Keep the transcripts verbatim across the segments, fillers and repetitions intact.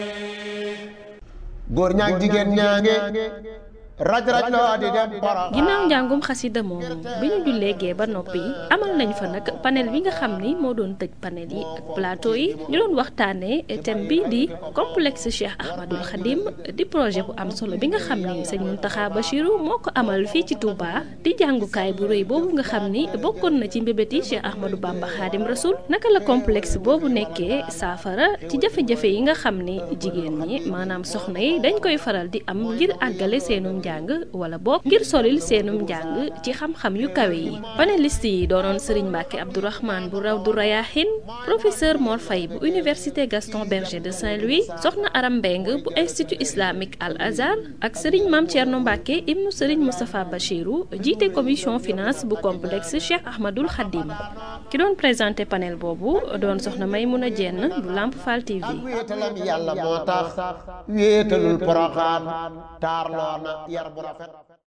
góor ñaag jigéen ñaange raj raj loo di dem Porokhane. ginnaaw njàngum xasida moomu bi ñu jullee gee ba noppi amal nañ fa nag panel bi nga xam ni moo doon tëj panel yi ak plateau yi ñu doon waxtaanee thème bi di complexe Cheikh Ahmadul Khadim di projet bu am solo bi nga xam ni sëñ Mountakha Bachirou moo ko amal fii ci Touba di jàngukaay bu rëy boobu nga xam ni bokkoon na ci mbébét yi Cheikh Ahmadou Bamba Khadim Rasoul naka la complexe boobu nekkee saafara ci jafe-jafe yi nga xam ni jigéen ñi maanaam soxna yi dañ koy faral di am ngir àggale seenum njàng wala boog ngir solil seenum njàng ci xam-xam yu kawe yi panéliste yi doonoon Serigne Mbacke Abdourahmane bu Rawdu Rayahin professeur Mor Faye bu université Gaston Berger de Saint-Louis soxna Aram Mbeng bu institut islamique Al Azhar ak Serigne Mame Thierno Mbacke ibnu Serigne Moustapha Bachirou jiite commission finance bu complexe Cheikh Ahmadul Khadim ki doon présenté panel boobu doon soxna Maymouna Diène bu Lamp Fall T V. wéetalam yàlla moo tax wéetalul Porokhane taarloo na yar bu rafet.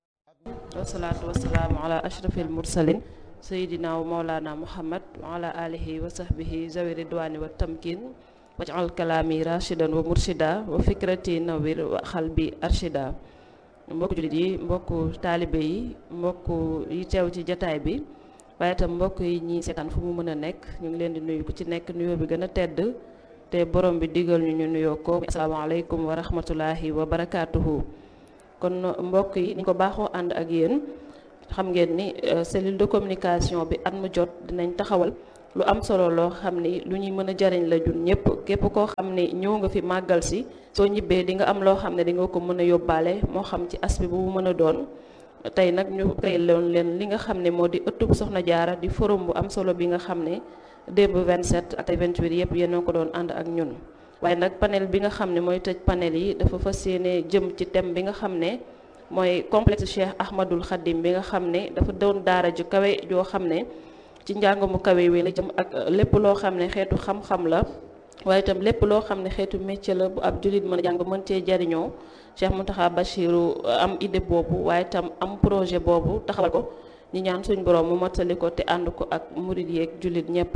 wasalaatu wasalaamu ala ashrafil mursalin sayidina wa maulana muhammad wa ala alihi wa sahbihi zawi ridwani wa tamkin waj'al kalaami rashidan wa murshida wa fikrati nawir wa xalbi arshida. mbokku jullit yi mbokku taalibe yi mbokku yi teew ci jataay bi waaye itam mbokk yi ñi seetaan fu mu mën a nekk ñu ngi leen di nuyu ku ci nekk nuyoo bi gën a tedd te borom bi digal ñu ñu nuyoo ko asalaamaaleykum wa rahmatulahi wa barakaatuhu. kon mbokk yi ni ko baaxoo ànd ak yéen xam ngeen ni cellule de communication bi at mu jot dinañ taxawal lu am solo loo xam ni lu ñuy mën a jariñ la jun ñëpp képp koo xam ni ñëw nga fi màggal si soo ñibbee di nga am loo xam ne di nga ko mën a yóbbaale moo xam ci aspect bu mu mën a doon. tey nag ñu créé loon leen li nga xam ne moo di ëttub Soxna Jaara di forum bu am solo bi nga xam ne démb vingt-sept ak vingt-huit yëpp yéen a ko doon ànd ak ñun. waaye nag panel bi nga xam ne mooy tëj panel yi dafa fas yéene jëm ci thème bi nga xam ne mooy complexe Cheikh Ahmadul Khadim bi nga xam ne dafa doon daara ju kawe joo xam ne ci njàng mu kawe wi la jëm ak lépp loo xam ne xeetu xam-xam la waaye itam lépp loo xam ne xeetu métier la bu ab jullit mën a jàng mën cee jariñoo Cheikh Mountakha Bachirou am idée boobu waaye itam am projet boobu taxawal ko ñi ñaan suñ borom mu mottali ko te ànd ko ak murid yeeg jullit ñépp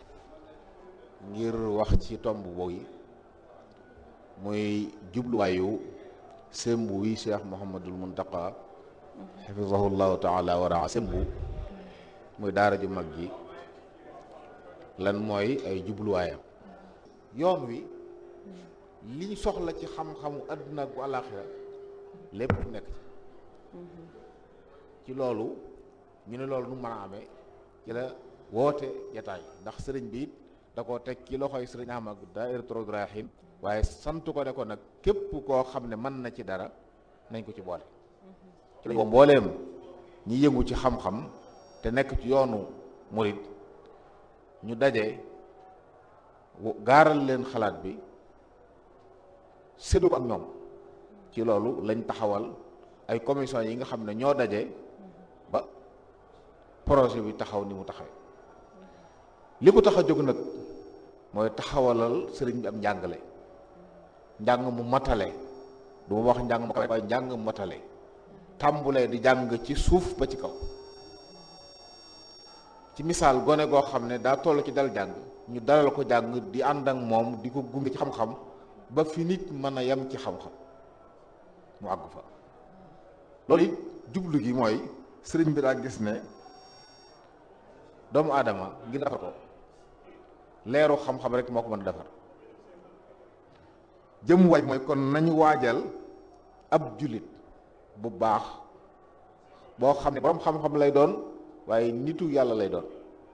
ngir wax ci tomb boobu muy jubluwaayu sembu wi Cheikh Mouhamadul Mountakha xafizahullahu taala wa raa sembu muy daara ju mag ji lan mooy ay jubluwaayam yoon wi liñ soxla ci xam-xamu àdduna ak bu àllaaxira lépp nekk ci ci loolu ñu ne loolu nu mën a amee ci la woote jataay ndax sëriñ bi it da koo teg ci loxoy sëriñ Ahmad Daahiratoul Rayahin waaye sant ko ne ko nag képp koo xam ne mën na ci dara nañ ko ci boole ci lañ ko mbooleem ñi yëngu ci xam-xam te nekk ci yoonu murid ñu daje gaaral leen xalaat bi séddu ko ak ñoom ci loolu lañ taxawal ay commission yi nga xam ne ñoo daje ba projet bi taxaw ni mu taxawee li ko tax a jóg nag mooy taxawalal sëriñ bi am njàngale njàng mu matale du ma wax njàng mu kawe waaye njàng mu matale tàmbulee di jàng ci suuf ba ci kaw ci misaal gone goo xam ne daa toll ci dal jàng ñu dalal ko jàng di ànd ak moom di ko gunge ci xam-xam ba fi nit mën a yem ci xam-xam mu àgg fa loolu it jublu gi mooy sëriñ bi daa gis ne doomu aadama ngir defar ko leeru xam-xam rek moo ko mën a defar jëm waaj mooy kon nañu waajal ab jullit bu baax boo xam ne borom xam-xam lay doon waaye nitu yàlla lay doon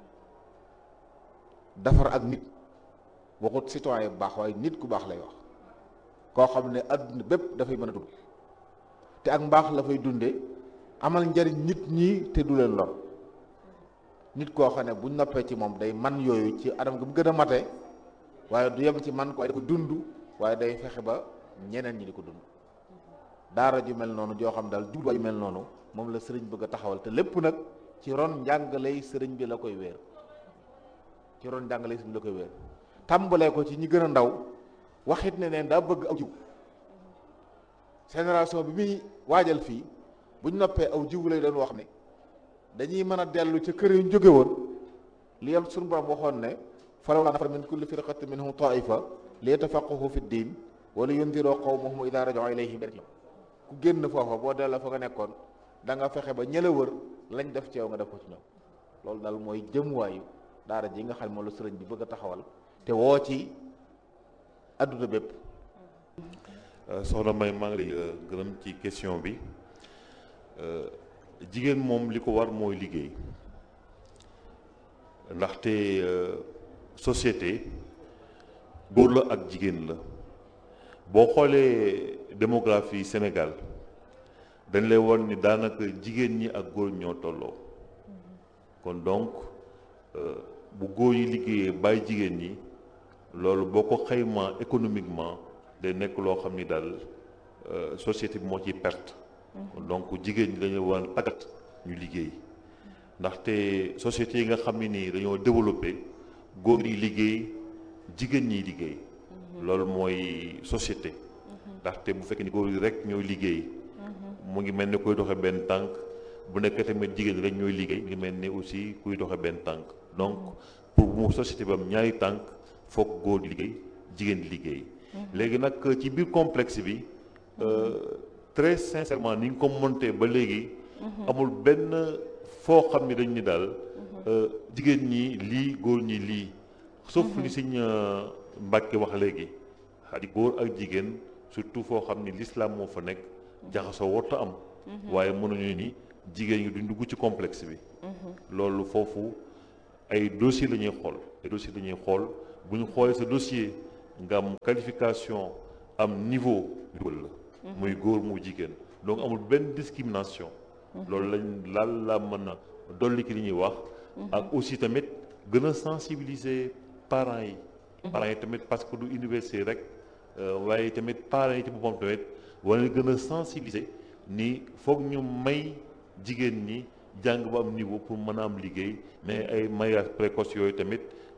defar ak nit waxut citoyen bu baax waaye nit ku baax lay wax koo xam ne adduna bépp dafay mën a dund te ak mbaax la fay dunde amal njariñ nit ñi te du leen lor nit koo xam ne buñ noppee ci moom day man yooyu ci anam gi mu gën a mate waaye du yem ci man ko waaye da ko dund waaye day fexe ba ñeneen ñi di ko dund daara ju mel noonu joo xam daal jubluwaay ju mel noonu moom la sëriñ bëgg a taxawal te lépp nag ci ron njàngaley sëriñ bi la koy wéer ci ron njàngaley sëriñ bi la koy wéer tàmbalee ko ci ñi gën a ndaw waxit ne neen daa bëgg aw jiw génération bi muy waajal fii buñ noppee aw jiw lay doon wax ne dañuy mën a dellu ca kër yu jóge woon li yam suñu borom waxoon ne falawlaa nafara min kulli firqatin minhum taifa li yatafaqqahu fi ddin wala yundiroo qawmahum idaa raja'uu ilayhim, ku génn foofa boo delloo fa nga nekkoon da nga fexe ba ñëla wër lañ def ci yow nga def ko ci ñoom. loolu daal mooy jëmuwaayu daara ji nga xam ne moom la sëriñ bi bëgg a taxawal te woo ci adduna bépp. soxna May maa ngi lay gërëm ci question bi. jigéen moom li ko war mooy liggéey, ndaxte société góor la ak jigéen la. boo xoolee démographie Sénégal dañ lay won ni daanaka jigéen ñi ak góor ñoo tolloo. kon donc bu góor yi liggéeyee bàyyi jigéen ñi, loolu boo ko xaymaa économiquement day nekk loo xam ni daal société bi moo ciy perte. donc jigéen ñi dañu war a tàggat ñu liggéey, ndaxte société yi nga xam ne nii dañoo développé góor yi liggéey jigéen ñiy liggéey. loolu mooy société. ndaxte bu fekkee ni góor yi rek ñooy liggéey mu ngi mel ni koy doxe benn tànk, bu nekkee tamit jigéen rek ñooy liggéey mu ngi mel ni aussi kuy doxe benn tànk. donc pour mu société bi am ñaari tànk foog góor di liggéey jigéen di liggéey. léegi nag ci biir complexe bi très sincèrement ni nga ko monté ba léegi amul benn foo xam ni dañ ni daal jigéen ñi lii góor ñi lii, sauf li Sëñ Mbàkke wax léegi xadi góor ak jigéen surtout foo xam ni l'islam moo fa nekk jaxasoo warta am. waaye mënuñu ni jigéen ñi duñ dugg ci complexe bi. loolu foofu ay dossier la ñuy xool ay dossier la ñuy xool bu ñu xoolee sa dossier nga am qualification am niveau dugal la. muy góor mu jigéen, donc amul benn discrimination. loolu lañ laal la mën a dolli ki li ñuy wax. ak aussi tamit gën a sensibiliser parents yi. parents yi tamit parce que du université rek waaye tamit parents yi ci boppam tamit war na gën a sensibiliser ni foog ñu may jigéen ñi jàng ba am niveau pour mën a am liggéey, mais ay mariage précoce yooyu tamit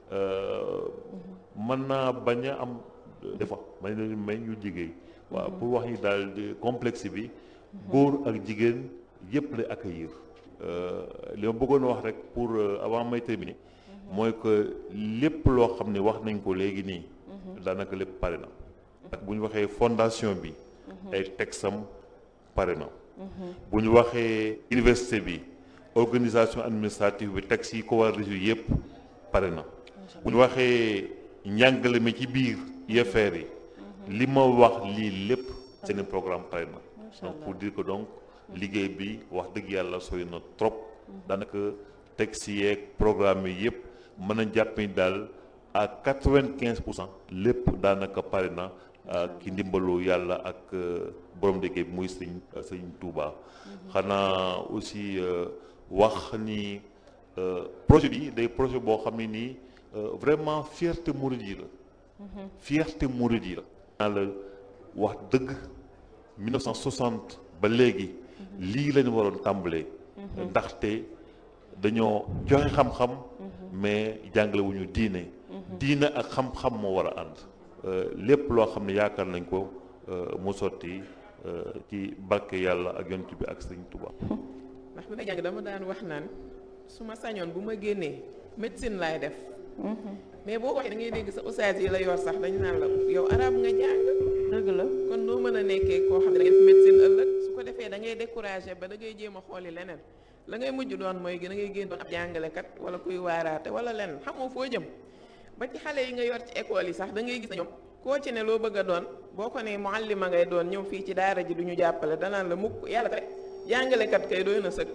mën naa bañ a am des fois may leen may ñu liggéey. waaw pour wax ni daal complexe bi góor ak jigéen yëpp lay accueillir. li ma bëggoon wax rek pour avant may terminer mooy que lépp loo xam ne wax nañ ko léegi nii daanaka lépp pare na. ak bu ñu waxee fondation bi ay texam pare na. bu ñu waxee université bi organisation administrative bi texte yi ko war a résoudre yëpp pare na. bu ñu waxee njàngale mi ci biir I F R yi li ma wax lii lépp seen programme pare na. donc pour dire que donc liggéey bi wax dëgg yàlla sooy na trop. daanaka texte yeeg programme yi yëpp mën a jàpp ni daal à quatre-vingt-quinze pour cent lépp daanaka pare na ki ndimbalu yàlla ak borom liggéey bi muy sëñ sëñ Touba. xanaa aussi wax ni projet bi day projet boo xam ne nii vraiment fierté mouride yi la. fierté mouride yi la. naa la wax dëgg mille neuf cent soixante ba léegi lii lañu waroon tàmbalee. ndaxte dañoo joxe xam-xam mais jàngale wu ñu diine. diine ak xam-xam moo war a ànd. lépp loo xam ne yaakaar nañ ko mu sotti ci barke yàlla ak yonent bi ak Sëriñ Tuubaa. ndax bi may jàng dama daan wax naan su ma sañoon bu ma génnee médecine laay def. mais boo waxee da ngay dégg sa ustaas yi la yor sax dañu naan la yow arab nga jàng. dëgg la kon noo mën a nekkee koo xam ne da ngay def médecine ëllëg su ko defee da ngay découragé ba da ngay jéem a xooli leneen la ngay mujj doon mooy da ngay génn doon ab jàngalekat wala kuy waaraate wala leneen xamoo foo jëm. ba ci xale yi nga yor ci école yi sax da ngay gis na ñoom koo ci ne loo bëgg a doon boo ko ne muallima ngay doon ñëw fii ci daara ji du ñu jàppale danaan la mukk yàlla rek jàngalekat kay doy na sëkk.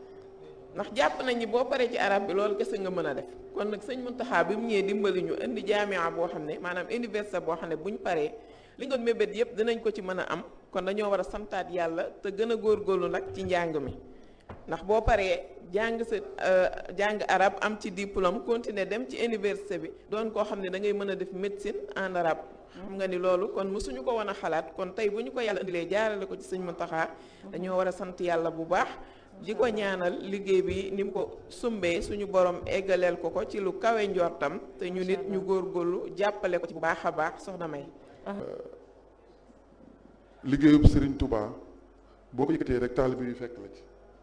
ndax jàpp nañ ni boo paree ci arab bi loolu kese nga mën a def kon nag sëñ Muntaxa bi mu ñëwee dimbali ñu indi jaamia boo xam ne maanaam université boo xam ne bu ñu paree li ñu doon mébét yëpp dinañ ko ci mën a am kon dañoo war a santaat yàlla te gën a góorgóorlu nag ci njàng mi ndax boo paree jàng sa jàng arab am ci diplôme continuer dem ci université bi doon koo xam ne da ngay mën a def médecine en arabe xam nga ni loolu kon mësuñu ko woon a xalaat kon tey bu ñu ko yàlla indilee jaarale ko ci sëñ Muntaxa dañoo war a sant yàlla bu baax di ko ñaanal liggéey bi ni mu ko sumbee suñu borom eggaleel ko ko ci lu kawe njortam te ñu nit ñu góorgóorlu jàppale ko ci bu baax a baax soxna May. liggéeyub Serigne Touba boo ko yëkkatee rek taalibe yu fekk la ci.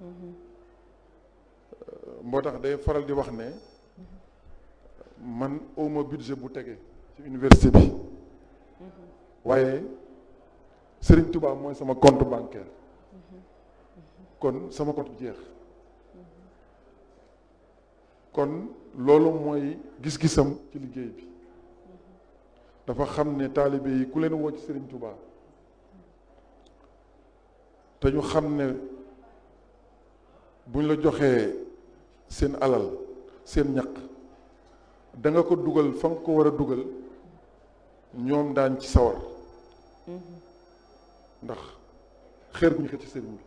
moo tax day faral di wax ne man awma budget bu tege ci université bi waaye Serigne Touba mooy sama compte bancaire kon sama compte bi jeex kon loolu mooy gis-gisam ci liggéey bi dafa xam ne taalibe yi ku leen woo ci Serigne Touba te ñu xam ne buñ la joxee seen alal seen ñaq da nga ko dugal fa nga ko war a dugal ñoom daan ci sawar ndax xeer bu ñu xëcc ci sëriñ bi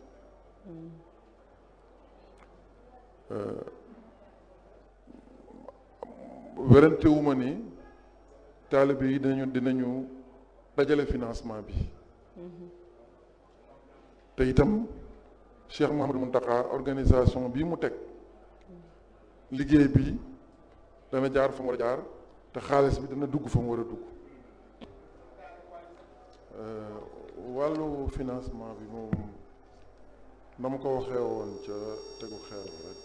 werante wu ma ni taalibe yi dinañu dinañu dajale financement bi te itam Cheikh Mouhamadou Mountakha organisation bii mu teg liggéey bi dana jaar fa mu war a jaar te xaalis bi dana dugg fa mu war a dugg wàllu financement bi moom na ma ko waxee woon ca tegu xeer bi rek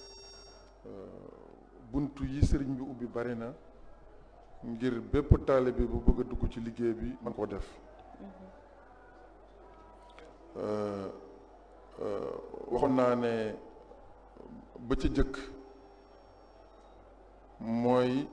buntu yi sëriñ bi ubbi bari na ngir bépp taalibe bu bëgg a dugg ci liggéey bi man koo def waxoon naa ne ba ca jëkk mooy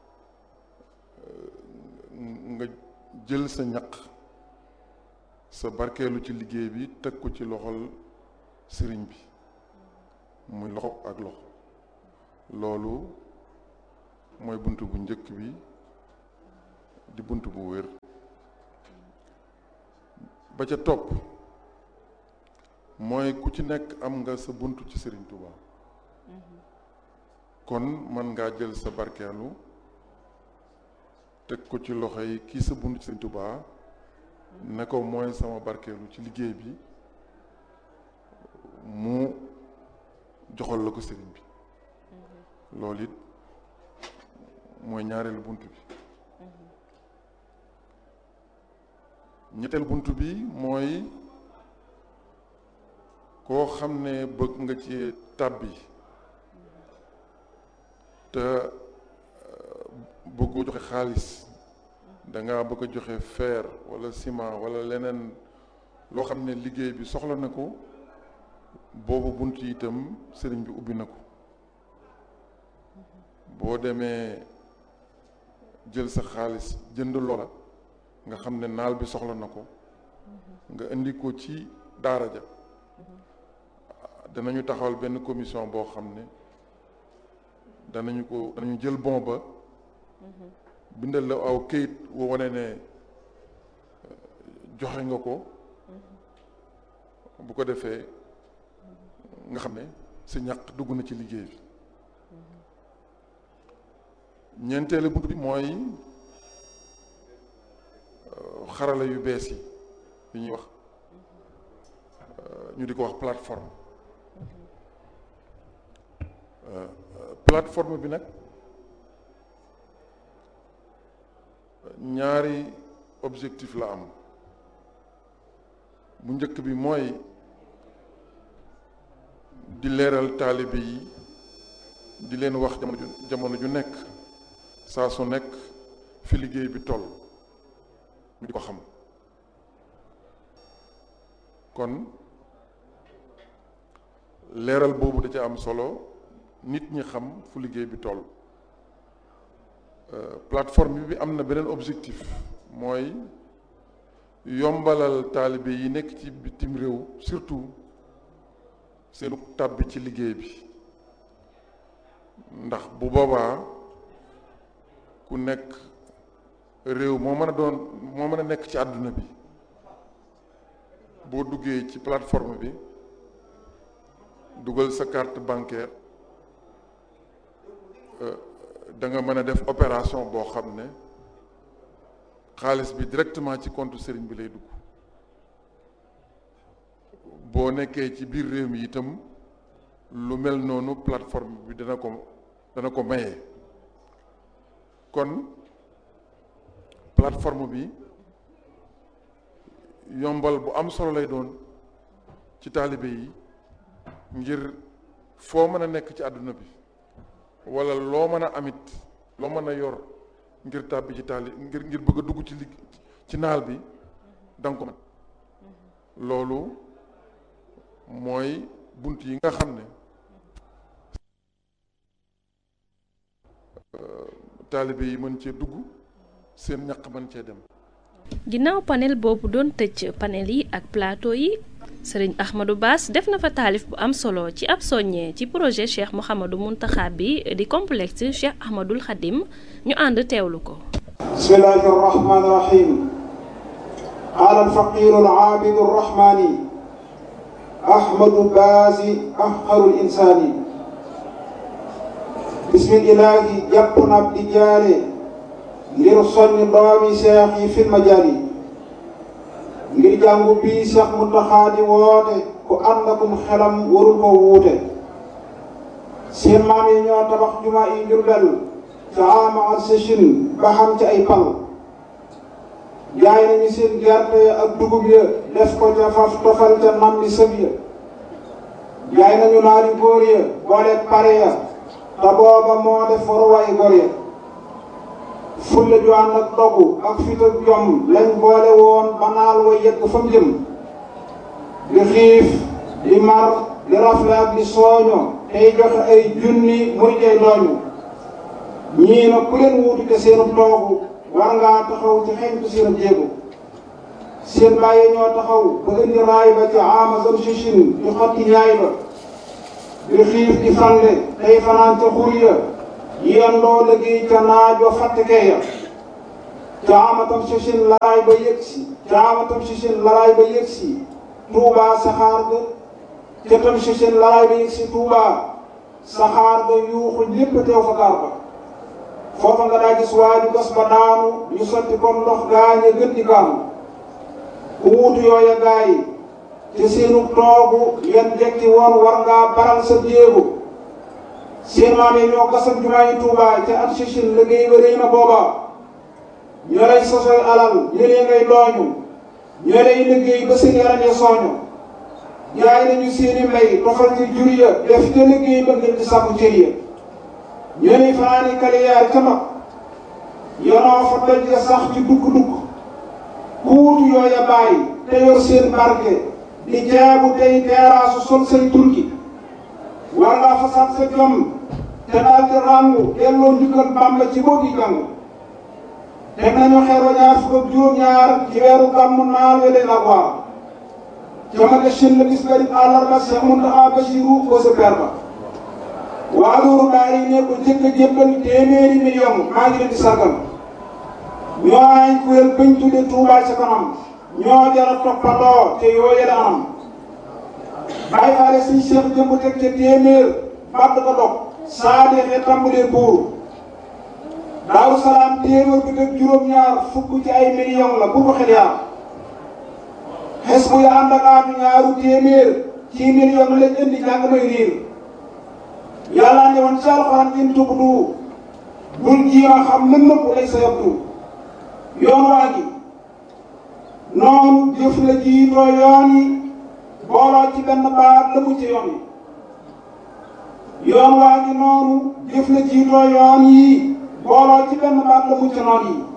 nga jël sa ñaq sa barkeelu ci liggéey bi teg ko ci loxol sëriñ bi muy loxo ak loxo loolu mooy bunt bu njëkk bi di bunt bu wér ba ca topp mooy ku ci nekk am nga sa bunt ci Sëriñ Tuuba kon man ngaa jël sa barkeelu teg ko ci loxo yi kii sa bunt ci Sëriñ Tuuba ne ko mooy sama barkeelu ci liggéey bi mu joxal la ko sëriñ bi loolu it mooy ñaareelu bunt bi ñetteel bunt bi mooy koo xam ne bëgg nga ci tàbbi te bëggoo joxe xaalis danga bëgg a joxe fer wala ciment wala leneen loo xam ne liggéey bi soxla na ko boobu bunt yi itam sëriñ bi ubbi na ko boo demee jël sa xaalis jënd loola nga xam ne naal bi soxla na ko nga indi ko ci daara ja danañu taxawal benn commission boo xam ne danañu ko danañu jël bon ba bindal la aw këyit woo wane ne joxe nga ko bu ko defee nga xam ne sa ñaq dugg na ci liggéey bi ñeenteelu bunt bi mooy xarala yu bees yi yi ñuy wax ñu di ko wax plateforme plateforme bi nag ñaari objectif la am bu njëkk bi mooy di leeral taalibe yi di leen wax jamono ju jamono ju nekk saa su nekk fi liggéey bi toll ñu di ko xam kon leeral boobu da ca am solo nit ñi xam fu liggéey bi toll plateforme bi am na beneen objectif mooy yombalal taalibe yi nekk ci bitim réew surtout seenu tàbbi ci liggéey bi ndax bu boobaa ku nekk réew moo mën a doon moo mën a nekk ci àdduna bi boo duggee ci plateforme bi dugal sa carte bancaire da nga mën a def opération boo xam ne xaalis bi directement ci compte sëriñ bi lay dugg boo nekkee ci biir réew mi itam lu mel noonu plateforme bi dana ko dana ko maye kon plateforme bi yombal bu am solo lay doon ci taalibe yi ngir foo mën a nekk ci àdduna bi wala loo mën a amit loo mën a yor ngir tàbbi ci taali ngir ngir bëgg a dugg ci li ci naal bi danga ko man loolu mooy bunt yi nga xam ne taalibe yi mën cee dugg seen ñaq mën cee dem. ginnaaw panel boobu doon tëj panel yi ak plateau yi sëriñ Ahmadou Bass def na fa taalif bu am solo ci ab soññee ci projet Cheikh Mouhamadou Mountakha bi di complexe Cheikh Ahmadoul Khadim ñu ànd teewlu ko. bismillahi rahmani rahim qaala alfaqiru alaabidu arrahmani Ahmadou Bass afqarul insaani bismillahi jàpp na ab di jaare ngir soññ doomi seex yi fil majaal yi ngir jàngu bii Cheikh Mountakha di woote ku ànd akum xelam warul ko wuute seen maam yi ñoo tabax jumaa yi Jurbel ca ama ak sëchin ba xam ci ay pal jaay nañu seen gerte ya ak dugub ya def ko ca faf tofal ca nam li sëb ya jaay nañu naari góor ya booleeg pare ya te booba moo def waruwaay góor ya fulle ju ànd ak dogu ak fit ak jom lañ boole woon ba naal wa yegg fa mu jëm di xiif di mar di rafle ak di sooño tey joxe ay junni muy jay dooñu ñii na ku leen wuutu te seenu toogu war ngaa taxaw ci xeñtu seenam jéego seen bàyyi ñoo taxaw ba indi raay ba ci amazon sichin di xotti ñaay ba di xiif di fande tey fanaan ca xur ya yendoo liggéey ca naaj wa fàttekee ya caamatam sichin laraay ba yëg si caamatam sichin laraay ba yëg si tuubaa saxaar ga ca tam sichin laraay ba yëg si tuubaa saxaar ga yuuxu lépp teew fa gaar ba foofa nga daa gis waaju gas ba daanu ñu sotti comme ndox gaañe gën di kaanu ku wuutu yooya gaay te seenu toogu yan jekki woon war ngaa baral sa jéego seen maam yi ñoo gasam jumaa yi Tuubaa ca at sichin liggéey ba rëy na booba ñoo lay sosoy alal ñu lee ngay dooñu ñoo lay liggéey ba seen yaram ya sooñu jaay nañu seeni mbay tofal ci jur ya def te liggéey ba ngir di sàkku cër ya ñoo lay fanaani kaliyaar ca mag yonoo fa doj ya sax ci dugg-dugg ku wutu yooya bàyyi te yor seen barke di jaabu tey teeraasu sol say turki war ngaa fasaat sa jom te daal di ràngu delloo njukkal Bàmba ci boo gi jàng teg nañu xeer wa ñaar fukk ak juróom-ñaar ci weeru gàmmu naal we leen ak waar jamage chin la bis garib àllarba Cheikh Mountakha Bassirou ko sa per ba waa loolu daal yi ne ko jëkk a jébbal téeméeri million maa ngi leen di sargal ñoo ay kuréel bañ tudde Touba ca kanam ñoo jara toppandoo te yoo yële anam bàyyi faale suñ Cheikh jëmb teg ca téeméer badd ko dog saa deexee tàmbalee buur Daaru Salaam téeméer bi teg juróom-ñaar fukk ci ay million la bu ko xel yaa xes bu ya ànd ak aatu ñaaru téeméer ci million lañ indi jàng may riir yàlla ne woon ci alxuraan in tubdu bul jiima xam lën nëpp lay sa yabdu yoon waa gi noonu jëf la jiitoo yoon yi booloo ci benn baat la mu ci yoon yi yoon waa gi noonu jëf la jiitoo yoon yi booloo ci benn baat la mu ci noon yi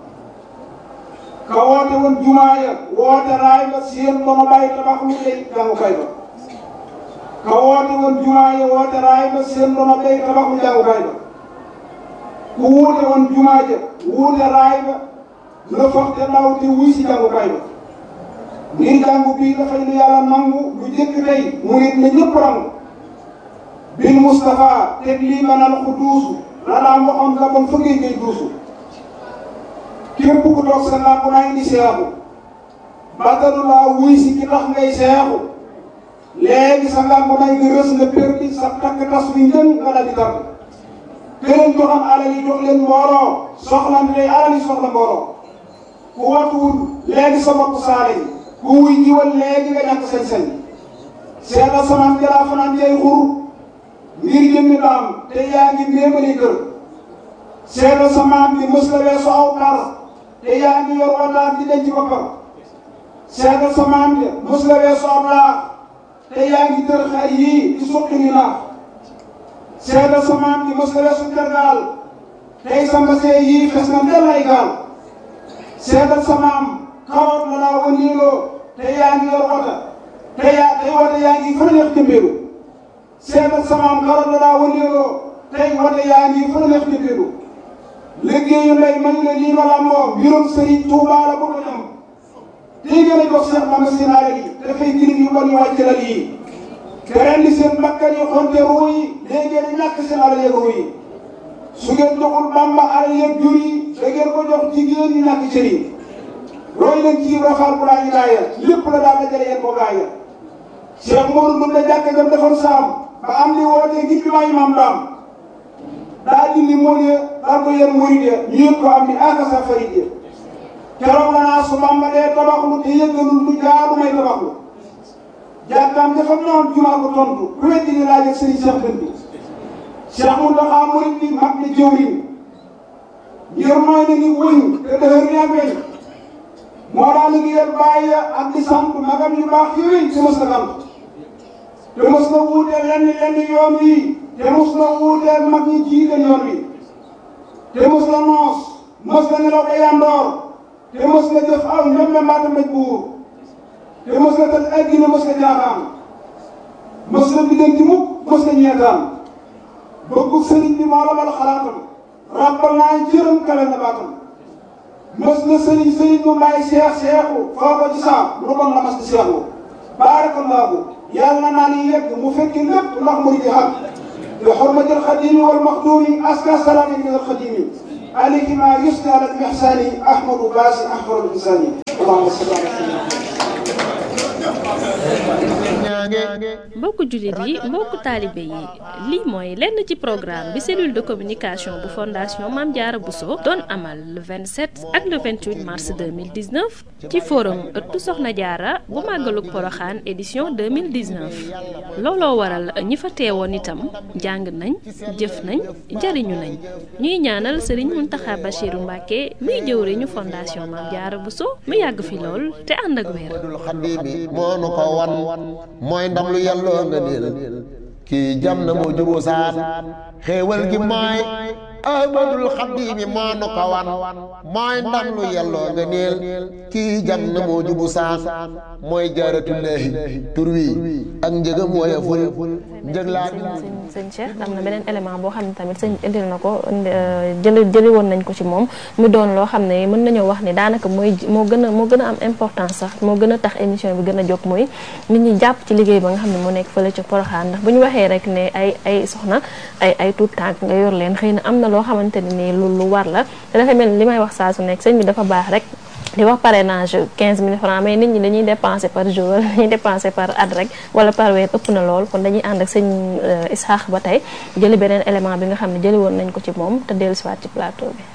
ka woote woon jumaa ya woote raay ba seen dono bàyyi tabax lu lay jàngukaay ba ka woote woon jumaa ya woote raay ba seen dono bàyyi tabax lu jàngukaay ba ku wuute woon jumaa ja wuute raay ba la foog te ndaw te wuy si jàngukaay ba ngir jàngu bii dafay lu yàlla nangu lu jëkk tey mu nit ne ñëpp rangu bil Moustapha teg lii manal ku duusu la daan waxoon la bon fa ngay ngay duusu képp ku toog sa làmp naa indi seexu bàttalu laa wuy si ki tax ngay seexu léegi sa làmp naa nga rës nga perdi sa takk tas bi njën nga dal di tàgg këleen joxam alal yi jox leen mbooloo soxlan tey alal yi soxla mbooloo ku watuwul léegi sa bopp saale yi ku wuy jiwal léegi nga ñàkk sañ-sañ seetal samaan jalaa fanaan jay xur ngir jëmmi daam te yaa ngi méemali kër seetal samaan bi mës la weesu aw par te yaa ngi yor wataan di denc boppam seetal samaan bi mës la weesu aw laax te yaa ngi tër xar yii di suqi ni naax seetal samaan bi mës la weesu tergaal tey sa mbasee yii fes na del ay gaal seetal samaam xaroot la naa wëndeeloo te yaa ngi yor wota te yaa tey wota yaa ngi fa neex jëmbeelu seetal samaam xaroot la naa wëndeeloo tey wota yaa ngi fa neex jëmbeelu liggéeyu ndey man la lii ma làmboo mbirum sëriñ Tuubaa la bu ko ñam tey gën a jox Seex Bamba seen alal yi dafay jirim yu bon yu wàcc lal yi te rendi seen bakkan yi xonte ruu yi léegi ngeen ñàkk seen alal yeeg ruu yi su ngeen joxul Bamba alal yeeg jur yi da ngeen ko jox jigéen ñi ñàkk cër yi roy leen ci rafaal bu laa ñu laaya lépp la daal la jële yéen ko gaaya Cheikh Modou Ndoum la jàkk jam defoon saam ba am li wootee ngir bi maay maam daam daa dindi mool ya daal ko yéen murid ya ñu yëg ko am ni akasa farid ya keroog la naa su Bamba dee tabaxlu te yëggalul lu jaadu may tabaxlu jàkkaam dafa noon jumaa ko tontu ku weddi ni laaj ak sëriñ Cheikh Dënd bi Cheikh Mountakha murid bi mag ni jëwriñ ngir mooy na ni wëñ te dëhër ni ak weñ moo daa liggéeyal bàyyi ak di sant magam yu baax yooyu te mos na sant te mos na wuuteel lenn lenn yoon wi te mos na wuuteel mag ñi jiite yoon wi te mos na noos mos na nelaw ba yandoor te mos na jëf aw ñoom mbaata mbéj buur te mos na tëj addina mos na jaaxaan mos na biddanti mukk mos na ñeetaan bëggu sëriñ bi moo la bal xalaatam rappal naa jërëm kale na baatam mos na sëriñ sëriñ mu may seex seexu foo ko ci saam lu bon la mas di seexu baarakallaahu yàlla naa ni yegg mu fekki lépp ndax murid yi xam bi xurmatil xadimi wal maxdumi aska salaami min al xadimi alayhi ma yusni ala al ihsani ahmadu baasi ahmadu bisani allahumma salli ala mbokku jullit yi mbokku taalibe yi lii mooy lenn ci programme bi cellule de communication bu fondation Mame Diarra Bousso doon amal le vingt-sept ak le vingt-huit mars deux mille dix-neuf ci forum ëttu Soxna Diarra bu màggalug Poroxaan édition deux mille dix-neuf looloo waral ñi fa teewoon itam jàng nañ jëf nañ jariñu nañ ñuy ñaanal Serigne Mountakha Bachirou Mbacké muy jëwriñu fondation Mame Diarra Bousso mu yàgg fi lool te ànd ak wér. mooy ndam lu yàlloo nga niil kii jam na moo jubu saan xéewal gi mooy ahmadul xadimi moo nu ko wan mooy ndam lu yàlloo nga niil kii jam na moo jubu saan mooy jaaratullaahi tur wi ak njëgam wooye ful njëg laa sëñ Cheikh am na beneen élément boo xam ne tamit sëñ indil na ko jëli jëli woon nañ ko ci moom mu doon loo xam ne mën nañoo wax ni daanaka mooy moo gën a moo gën a am importance sax moo gën a tax émission bi gën a jóg mooy nit ñi jàpp ci liggéey ba nga xam ne moo nekk fële ca Porokhane ndax bu ñu waxee rek ne ay ay soxna ay ay tuut tànk nga yor leen xëy na am na loo xamante ne nii lu lu war la te dafa mel ni li may wax saa su nekk sëñ bi dafa baax rek di wax parrainage quinze mille francs mais nit ñi dañuy dépenser par jour wala dañuy dépenser par at rek wala par weer ëpp na lool kon dañuy ànd ak sëñ Ishaq ba tey jëli beneen élément bi nga xam ne jëli woon nañ ko ci moom te dellu siwaat ci plateau bi.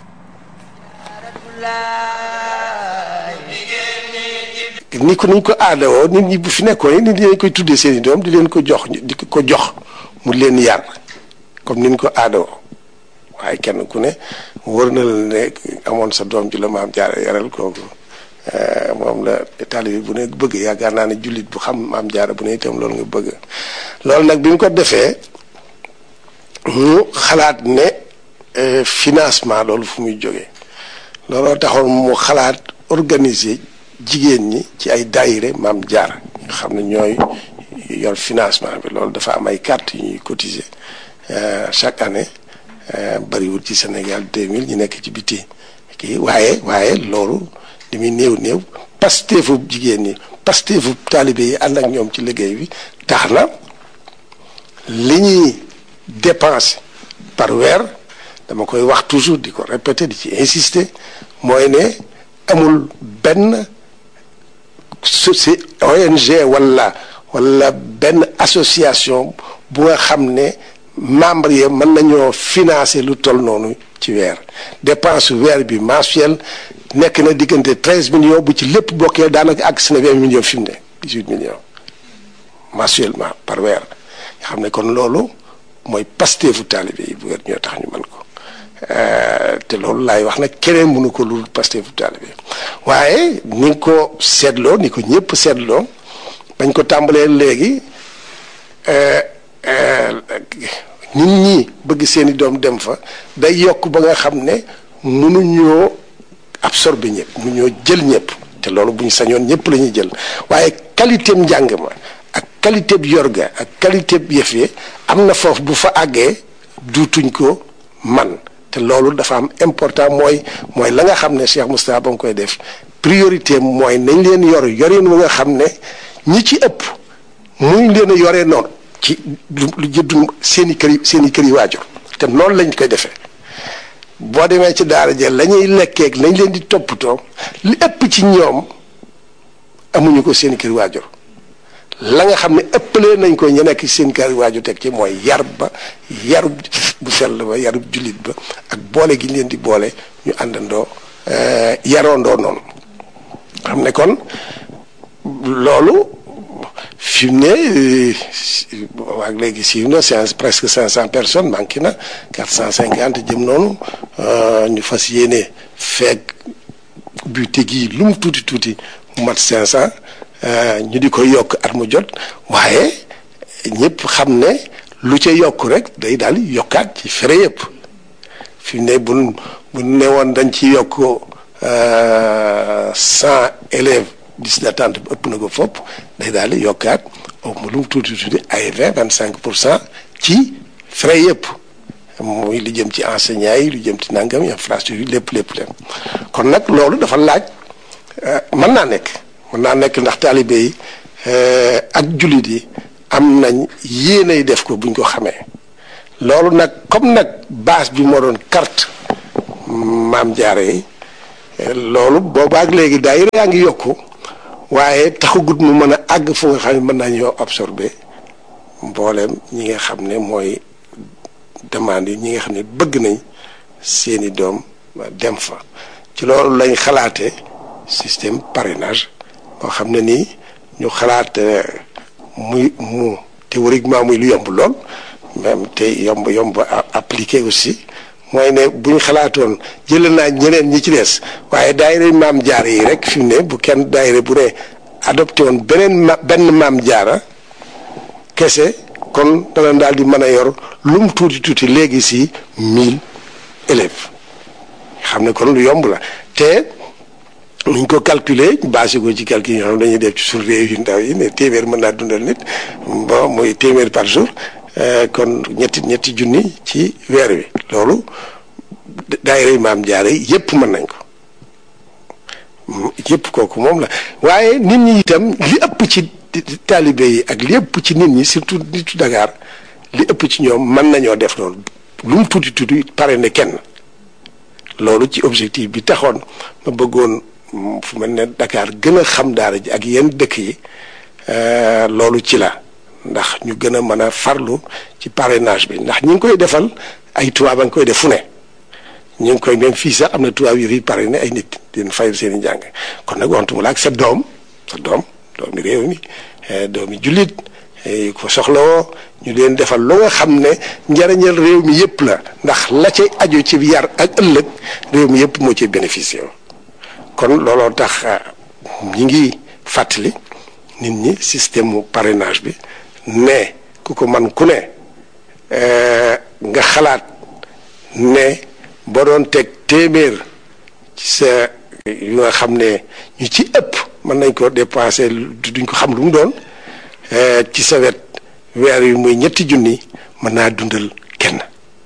ni ko niñ ko aadawoo nit ñi bu fi nekkoon nit ñi dañ koy tuddee seen i doom di leen ko jox di ko jox mu leen yar comme niñ ko aadawoo waaye kenn ku ne wër na la ne amoon sa doom ji la Maam Jaara yaral kooku moom la taalibe bu ne bëgg yaakaar naa ne jullit bu xam Maam Jaara bu ne itam loolu nga bëgg loolu nag bi mu ko defee mu xalaat ne financement loolu fu muy jógee looloo taxoon mu xalaat organiser jigéen ñi ci ay daayire Maam Jaara nga xam ne ñooy yor financement bi loolu dafa am ay carte yu ñuy cotiser chaque année bariwul ci Sénégal deux mille ñu nekk ci biti kii waaye waaye loolu li muy néew néew pasteefu jigéen ñi pasteefu taalibe yi ànd ak ñoom ci liggéey bi tax na li ñuy dépenser par weer dama koy wax toujours di ko répéter di ci insister mooy ne amul benn soci O N G wala wala benn association bu nga xam ne membre yi mën nañoo financer lu toll noonu ci weer dépense weer bi mensuel nekk na diggante treize millions bu ci lépp bokkee daanaka àgg si na vingt millions fi mu ne dix-huit millions mensuellement par weer nga xam ne kon loolu mooy pasteefu taalibe yi bu weer ñoo tax ñu mën ko te loolu laay wax nag keneen mënu ko lu pasteefu taalibe waaye ni nga ko seetloo ni ko ñëpp seetloo bañ ko tàmbalee léegi nit ñi bëgg seeni doom dem fa day yokk ba nga xam ne mënuñoo absorber ñëpp mënuñoo jël ñëpp te loolu bu ñu sañoon ñëpp la ñuy jël waaye qualité njàng ma ak qualité bi yor ga ak qualité bi yëf yi am na foofu bu fa àggee duutuñ ko man te loolu dafa am important mooy mooy la nga xam ne Cheikh Moustapha ba nga koy def priorité mooy nañ leen yor yorin wu nga xam ne ñi ci ëpp muy leen a yoree noonu ci lu jëddu seen i kër yi seen i kër yi waajur te noonu lañ koy defee boo demee ci daara ja la ñuy lekkeeg lañ leen di toppatoo li ëpp ci ñoom amuñu ko seen i kër yi waajur la nga xam ne ëppalee nañ ko ñu nekk ci seen kër yi waajur teg ci mooy yar ba yarub bu sell ba yarub jullit ba ak boole gi leen di boole ñu àndandoo yaroondoo noonu xam ne kon loolu fi mu ne waa léegi siiw na c'est presque cinq cent personnes manqué na quatre cent cinquante jëm noonu ñu fas yéene feeg bu tegi lu mu tuuti tuuti mu mat cinq cent ñu di ko yokk at mu jot waaye ñëpp xam ne lu ca yokk rek day daal yokkaat ci fere yëpp fi mu ne bu bu ne woon dañ ci yokk cent élèves liste d'attente bi ëpp na ko fopp day daal di yokkaat au mu lu mu tuuti tuuti ay vingt vingt cinq pour cent ci frais yëpp muy lu jëm ci enseignants yi lu jëm ci nangam infrastructure yi lépp lépp lépp kon nag loolu dafa laaj mën naa nekk mën naa nekk ndax taalibe yi ak jullit yi am nañ yéenay def ko buñ ko xamee loolu nag comme nag base bi moo doon carte maam jaare yi loolu boobaak léegi daayira yaa ngi yokku waaye taxagut mu mën a àgg fu nga xam ne mën naa ñoo absorbé mbooleem ñi nga xam ne mooy demande yi ñi nga xam ne bëgg nañ seeni doom dem fa ci loolu lañ xalaate système parrainage boo xam ne nii ñu xalaat muy mu théoriquement muy lu yomb lool même te yomb yomb appliqué aussi mooy ne bu ñu xalaatoon jëlee naa ñeneen ñi ci des waaye daayira maam jaara yi rek fi mu ne bu kenn daayira bu ne adopté woon beneen ma benn maam jaara kese kon dana daal di mën a yor lu mu tuuti tuuti léegi si mille élèves xam ne kon lu yomb la te nuñ ko calculer basé ko ci calcul yi nga xam dañuy def ci suñu réew yu ndaw yi ne téeméer mën naa dundal nit bon mooy téeméer par jour kon ñetti ñetti junni ci weer wi loolu daayira maam jaare yépp mën nañ ko yépp kooku moom la waaye nit ñi itam li ëpp ci taalibe yi ak li ëpp ci nit ñi surtout nitu Dakar li ëpp ci ñoom mën nañoo def loolu lu mu tuuti tuuti pare ne kenn loolu ci objectif bi taxoon ma bëggoon fu mel ne Dakar gën a xam daara ji ak yenn dëkk yi loolu ci la ndax ñu gën a mën a farlu ci parrainage bi ndax ñi ngi koy defal ay tubaab a ngi koy def fu ne ñu ngi koy même fii sax am na tubaab yu fi parrainé ay nit di leen fayal seen i njàng kon nag waxtu mu la ak sa doom sa doom doomi réew mi doomi jullit yu ko soxlawoo ñu leen defal lu nga xam ne njariñal réew mi yëpp la ndax la cay aju ci yar ak ëllëg réew mi yëpp moo ci bénéficié kon looloo tax ñi ngi fàttali nit ñi système mu parrainage bi ne ku ko man ku ne nga xalaat ne boo doon teg téeméer ci sa yu nga xam ne ñu ci ëpp mën nañ ko dépensé duñ ko xam lu mu doon ci sa wet weer yu muy ñetti junni mën naa dundal kenn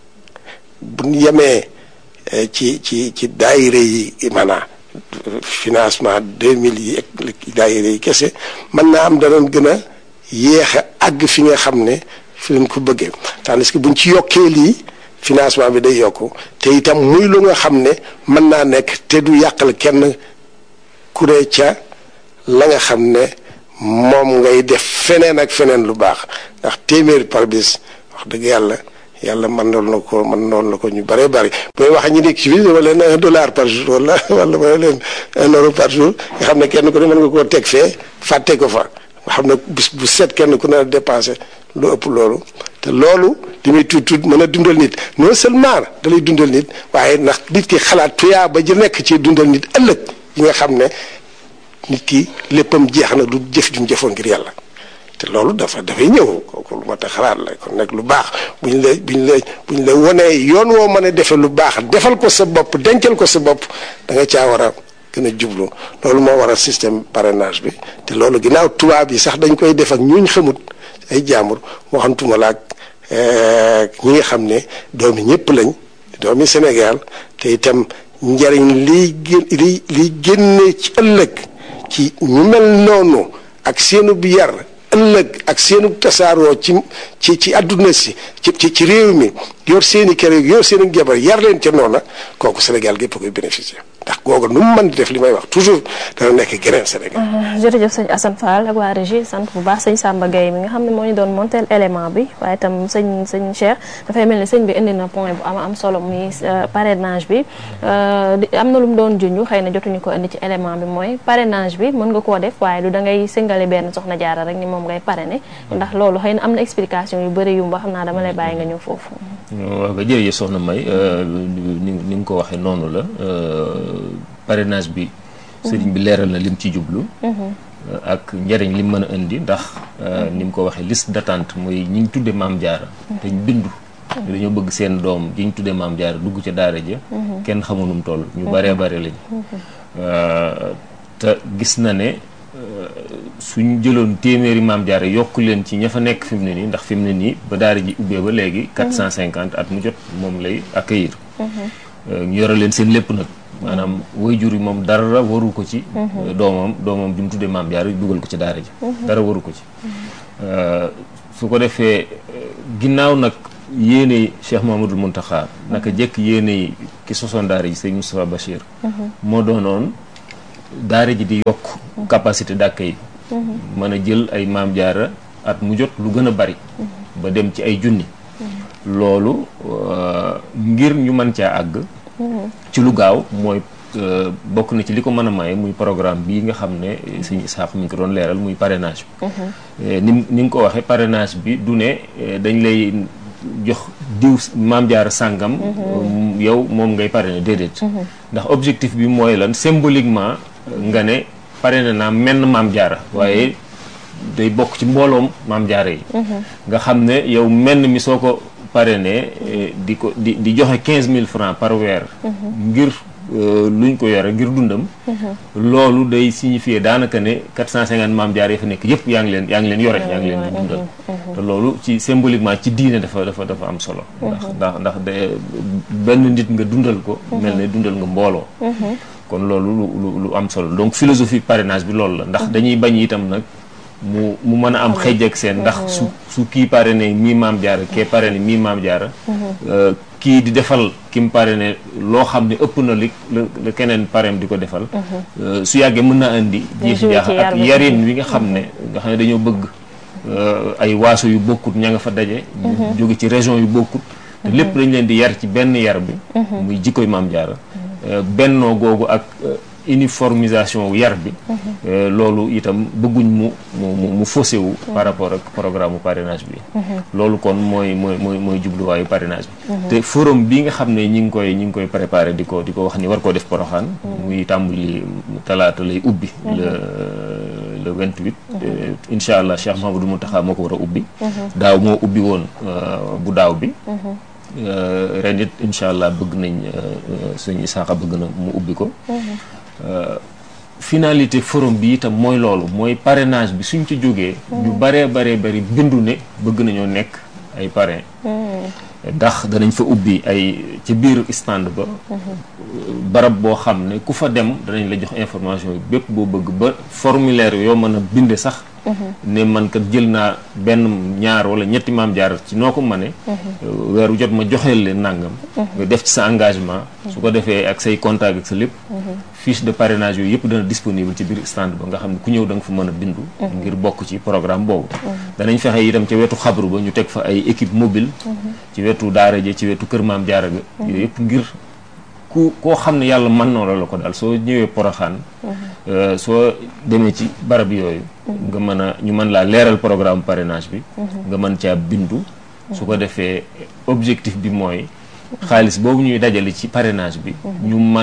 bu ñu yemee ci ci ci daayira yi maanaam financement deux mille yi ak daayira yi kese mën naa am danoon gën a yéex a àgg fi nga xam ne fi leen ko bëggee tandis que buñ ci yokkee lii financement bi day yokku te itam muy lu nga xam ne mën naa nekk te du yàqal kenn ku ne ca la nga xam ne moom ngay def feneen ak feneen lu baax ndax téeméer par bis wax dëgg yàlla yàlla mën noonu la ko mën noonu la ko ñu bëree bëri booy wax ñu nekk ci biir dama leen un dollar par jour wala wala ma leen un euro par jour nga xam ne kenn ku ne mën nga koo teg fee fàtte ko fa nga xam ne bis bu set kenn ku ne dépensé lu ëpp loolu te loolu li muy tuut tuut mën a dundal nit non seulement da lay dundal nit waaye ndax nit ki xalaat tuyaa ba ji nekk ci dundal nit ëllëg yi nga xam ne nit ki léppam jeex na du jëf jum jëfoon ngir yàlla te loolu dafa dafay ñëw kooku lu ma tax xalaat la kon nag lu baax bu ñu la bu ñu la bu ñu la wanee yoon woo mën a defee lu baax defal ko sa bopp dencal ko sa bopp da nga caa war a gën a jublu loolu moo waral système parrainage bi te loolu ginnaaw tubaab yi sax dañ koy def ak ñuñ xamut ay jaambur moo xam tuma laak ñi nga xam ne doomi ñëpp lañ doomi Sénégal te itam njariñ liy gén liy liy génne ci ëllëg ci ñu mel noonu ak seenu bi yar ëllëg ak seenu tasaaroo ci ci ci àdduna si ci ci ci réew mi yor seeni kër yor seeni jabar yar leen ca noona kooku Sénégal gépp koy bénéficier ndax googu nu mu mën di def li may wax toujours dana nekk geneen Sénégal. jërëjëf sëñ Assane Fall ak waa régie sant bu baax sëñ Samba Gueye mi nga xam ne moo ñu doon monteel élément bi waaye itam sëñ sëñ Cheikh dafay mel ni sëñ bi indi na point bu am am solo muy parrainage bi am na lu mu doon junj xëy na jotuñu ko indi ci élément bi mooy parrainage bi mën nga koo def waaye du da ngay singale benn soxna jaara rek ni moom ngay parrainer ndax loolu xëy na am na explication yu bëri yu ba xam naa dama lay bàyyi nga ñëw foofu. waaw nga jërëjëf soxna May ni ni nga ko waxee noonu la parrainage bi sëriñ bi leeral na lim ci jublu ak njëriñ lim mën a indi ndax ni mu ko waxee liste d'attente mooy ñi ñu tudde maam jaara te ñu bindu dañoo bëgg seen doom ji ñu tudde maam jaara dugg ca daara ja kenn xamu nu mu toll ñu baree bare lañ te gis na ne suñ jëloon téeméeri maam jaara yokk leen ci ña fa nekk fi mu ne nii ndax fi mu ne nii ba daara ji ubbee ba léegi quatre cent cinquante at mu jot moom lay accueillir ñu yore leen seen lépp nag maanaam waajur yi moom dara waru ko ci doomam doomam ju mu tuddee maam jaara dugal ko ci daara ji dara waru ko ci su ko defee ginnaaw nag yéene Cheikh Mamadou Mountakha naka jekk yéene ki sosoon daara ji sëñ Moustapha Bachir moo doonoon daara ji di yokk capacité d'accueil mën a jël ay maam jaara at mu jot lu gën a bari ba dem ci ay junni loolu ngir ñu mën caa àgg ci lu gaaw mooy bokk na ci li ko mën a maye muy programme bii nga xam ne sëñ Isaax mi ngi ko doon leeral muy parrainage bi ni ni nga ko waxee parrainage bi du ne dañ lay jox diw maam jaara sàngam yow moom ngay parrainer déedéet ndax objectif bi mooy lan symboliquement nga ne parrainé naa menn maam jaara waaye day bokk ci mbooloom maam jaara yi nga xam ne yow menn mi soo ko parrainé di ko di di joxe quinze mille francs par weer ngir luñ ko yore ngir dundam loolu day signifier daanaka ne quatre cent cinquante maam jaara yi fa nekk yëpp yaa ngi leen yaa ngi leen yore yaa ngi leen di dundal te loolu ci symboliquement ci diine dafa dafa dafa am solo ndax ndax ndax de benn nit nga dundal ko mel ne dundal nga mbooloo kon loolu lu lu am solo donc philosophie parrainage bi loolu la ndax dañuy bañ itam nag mu mu mën a am xëj ak seen ndax su su kii parrainé mii maam jaara kee parrainé mii maam jaara kii di defal ki mu parrainé loo xam ne ëpp na li la keneen parrain di ko defal su yàggee mën naa indi jiixi jaax ak yarin wi nga xam ne nga xam ne dañoo bëgg ay waaso yu bokkut ña nga fa daje jóge ci région yu bokkut te lépp dañ leen di yar ci benn yar bi muy jikkoy maam jaara bennoo googu ak uniformisation yar bi loolu itam bëgguñ mu mu mu faussé wu par rapport ak programme parrainage bi loolu kon mooy mooy mooy mooy jubluwaayu parrainage bi te forum bi nga xam ne ñi ngi koy ñi ngi koy préparé di ko di ko wax ni war koo def Porokhane muy tàmbali talaata lay ubbi le le vingt-huit incha allah Cheikh Mahamadou Mountakha moo ko war a ubbi daaw moo ubbi woon bu daaw bi ren it incha allah bëgg nañ sëñ Isaaxa bëgg na mu ubbi ko finalité forum bi itam mooy loolu mooy parrainage bi suñ ci jógee ñu baree baree bari bindu ne bëgg nañoo nekk ay parrain ndax danañ fa ubbi ay ci biir stand ba barab boo xam ne ku fa dem danañ la jox information yi bépp boo bëgg ba formulaire yoo mën a binde sax ne man kat jël naa benn ñaar wala ñetti maam jaar ci noo ko mëne weeru jot ma joxeel leen nàngam nga def ci sa engagement su ko defee ak say contact ak sa lépp fiche de parrainage yooyu yëpp dana disponible ci biir stand ba nga xam ne ku ñëw da nga fa mën a bindu ngir bokk ci programme boobu danañ fexe itam ca wetu xabru ba ñu teg fa ay équipe mobile ci wetu daara ja ci wetu kër maam jaara ga yooyu yëpp ngir ku koo xam ne yàlla mën na la ko daal soo ñëwee Porokhane soo demee ci barab yooyu nga mën a ñu mën laa leeral programme parrainage bi nga mën caa bindu su ko defee objectif bi mooy xaalis boobu ñuy dajale ci parrainage bi ñu mën a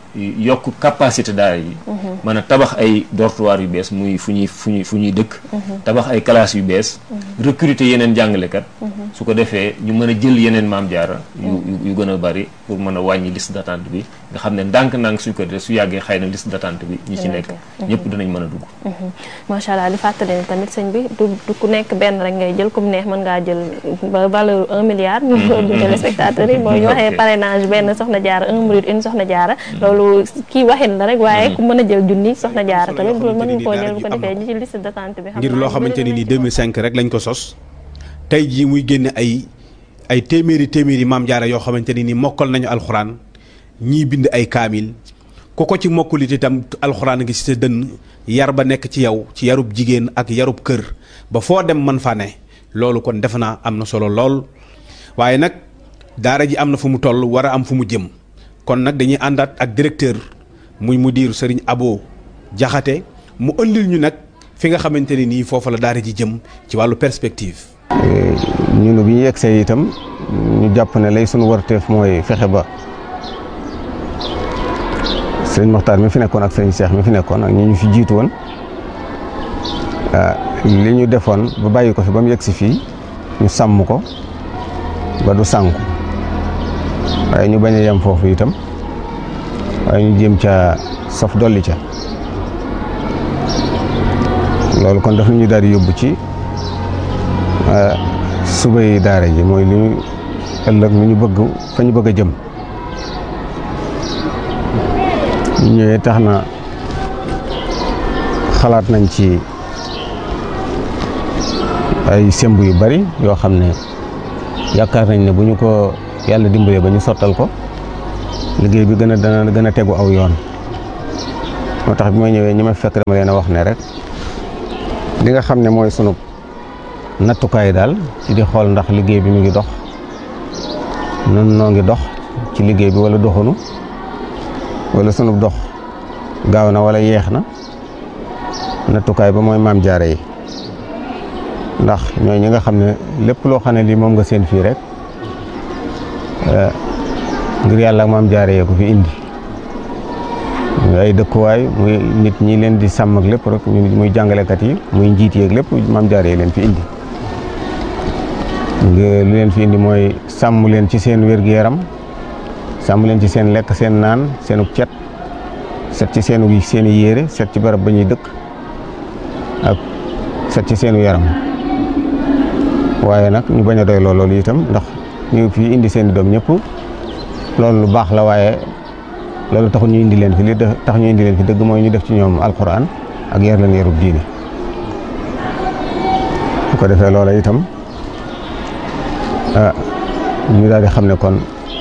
yokk capacité daara yi mën a tabax ay dortoir yu bees muy fu ñuy fu ñuy fu ñuy dëkk tabax ay classes yu bees recruter yeneen jàngalekat su ko defee ñu mën a jël yeneen maam jaara yu yu gën a bari pour mën a wàññi liste d'attente bi nga xam ne ndànk-ndànk suñ ko def su yàggee xëy na liste d'attente bi ñi ci nekk ñëpp dinañ mën a dugg macha allah di fàttali ne tamit sëñ bi du du ku nekk benn rek ngay jël comme neex mën ngaa jël ba valeur un milliard ñu du téléspectateurs yi mooy ñu waxee parrainage benn soxna jaara un minute une soxna jaara loolu kii waxin la rek waaye ku mën a jël junni soxna jaara tamit loolu mën nga koo jël bu ko defee ñu ci liste d'attente bi ngir loo xamante ni nii deux mille cinq rek lañ ko sos tey jii muy génne ay ay téeméeri téeméeri maam jaara yoo xamante ni nii mokkal nañu alxuraan ñii bind ay kaamil ku ko ci mokkulit itam alxuraan ngi ci sa dënn yar ba nekk ci yow ci yarub jigéen ak yarub kër ba foo dem mën fa ne loolu kon defe naa am na solo lool waaye nag daara ji am na fu mu toll war a am fu mu jëm kon nag dañuy àndaat ak directeur muy mudir Serigne Abo Jaxate mu ëndil ñu nag fi nga xamante ne nii foofu la daara ji jëm ci wàllu perspective. ñun bi ñu yegsee itam ñu jàpp ne lay sunu warteef mooy fexe ba sëriñ Moxtaar mi fi nekkoon ak sëriñ Cheikh mi fi nekkoon ak ñi ñu fi jiitu woon li ñu defoon ba bàyyi ko fi ba mu yegsi fii ñu sàmm ko ba du sànku waaye ñu bañ a yem foofu itam waaye ñu jéem ca sof dolli ca loolu kon daf ñu daal di yóbbu ci suba yi daara ji mooy li ñu ëllëg lu ñu bëgg fa ñu bëgg a jëm ñu ñëwee tax na xalaat nañ ci ay semb yu bari yoo xam ne yaakaar nañ ne bu ñu ko yàlla dimbalee ba ñu sottal ko liggéey bi gën a dana gën a tegu aw yoon moo tax bi may ñëwee ñi ma fekk dama leen a wax ne rek li nga xam ne mooy sunu nattukaay daal ci di xool ndax liggéey bi mu ngi dox nun noo ngi dox ci liggéey bi wala doxunu wala sunu dox gaaw na wala yeex na nattukaay ba mooy maam jaara yi ndax ñooy ñi nga xam ne lépp loo xam ne lii moom nga seen fii rek ngir yàlla ak maam jaara yee ko fi indi ay dëkkuwaay muy nit ñi leen di sàmm ak lépp rek muy jàngalekat yi muy njiit yeeg lépp maam jaara yi leen fi indi lu leen fi indi mooy sàmm leen ci seen wér-gu-yaram sàmm leen ci seen lekk seen naan seenu cet set ci seenu seen i yére set ci barab ba ñuy dëkk ak set ci seenu yaram waaye nag ñu bañ a doy loolu itam ndax ñu fi indi seen i doom ñëpp loolu lu baax la waaye loolu taxul ñu indi leen fi li tax ñu indi leen fi dëgg mooy ñu def ci ñoom alquran ak yar leen yarub diine bu ko defee loola itam ah ñu daal di xam ne kon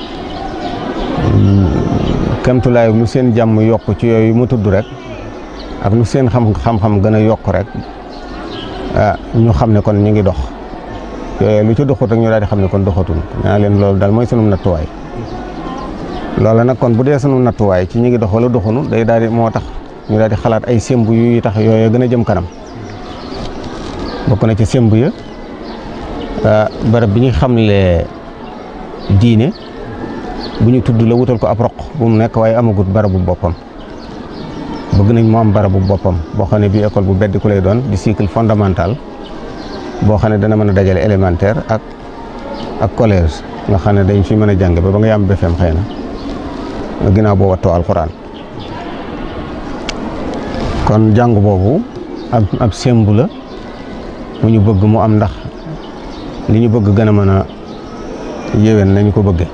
kemtulaay lu seen jàmm yokk ci yooyu mu tudd rek ak lu seen xam xam-xam gën a yokk rek ah ñu xam ne kon ñu ngi dox yooyu lu ci doxut rek ñu daal di xam ne kon doxatul naa leen loolu daal mooy sunu nattuwaay loola nag kon bu dee sunu nattuwaay ci ñu ngi dox wala doxunu day daal di moo tax ñu daal di xalaat ay semb yu tax yooyu gën a jëm kanam bokk na ci semb ya barab bi ñu xamle diine bu ñu tudd la wutal ko ab roq bu mu nekk waaye amagut barabu boppam bëgg nañ mu am barabu boppam boo xam ne bii école bu beddi ku lay doon di cycle fondamental boo xam ne dana mën a dajale élémentaire ak ak collège nga xam ne dañ fi mën a jàng ba ba nga yam B F E M xëy na ginnaaw boo wattoo alxuraan kon jàng boobu ab ab sembu la mu ñu bëgg mu am ndax li ñu bëgg gën a mën a yéwén nañu ko bëgge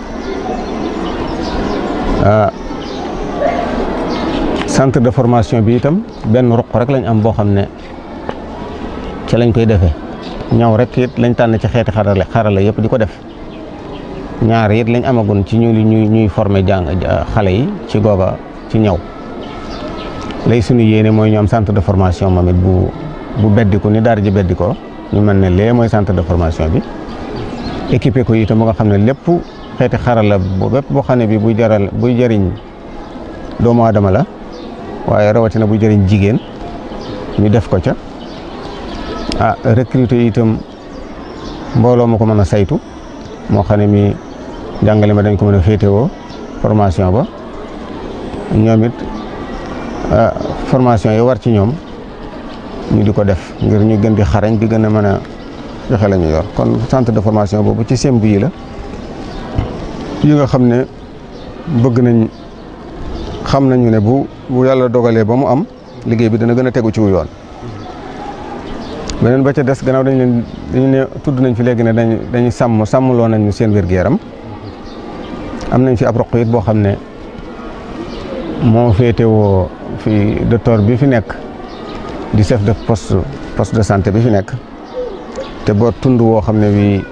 centre de formation bi itam benn ruq rek lañ am boo xam ne ci lañ koy defee ñaw rek it lañ tànn ci xeeti xarala xarala yëpp di ko def ñaar it lañ amagun ci ñu ñuy ñuy former jàng xale yi ci googa ci ñaw lay sunu yéene mooy ñu am centre de formation moom it bu bu beddi ko ni daara ji beddi ko ñu mën ne lee mooy centre de formation bi équipé ko itam ba nga xam ne lépp xeeti xarala bu bépp boo xam ne bi buy jaral buy jëriñ doomu aadama la waaye rawatina buy jëriñ jigéen ñu def ko ca ah recruter itam mbooloo ma ko mën a saytu moo xam ne mi jàngale ma dañ ko mën a féetewoo formation ba ñoom it formation yi war ci ñoom ñu di ko def ngir ñu gën di xarañ di gën a mën a joxe la ñu yor. kon centre de formation boobu ci semb yi la yi nga xam ne bëgg nañ xam nañu ne bu bu yàlla dogalee ba mu am liggéey bi dana gën a tegu ci wu yoon. beneen ba ca des gannaaw dañ leen dañu ne tudd nañ fi léegi ne dañ dañuy sàmm sàmmloo nañu seen wér-gu-yaram am nañ fi ab roq it boo xam ne moo féetewoo fi docteur bi fi nekk di chef de poste poste de santé bi fi nekk te boo tund woo xam ne bii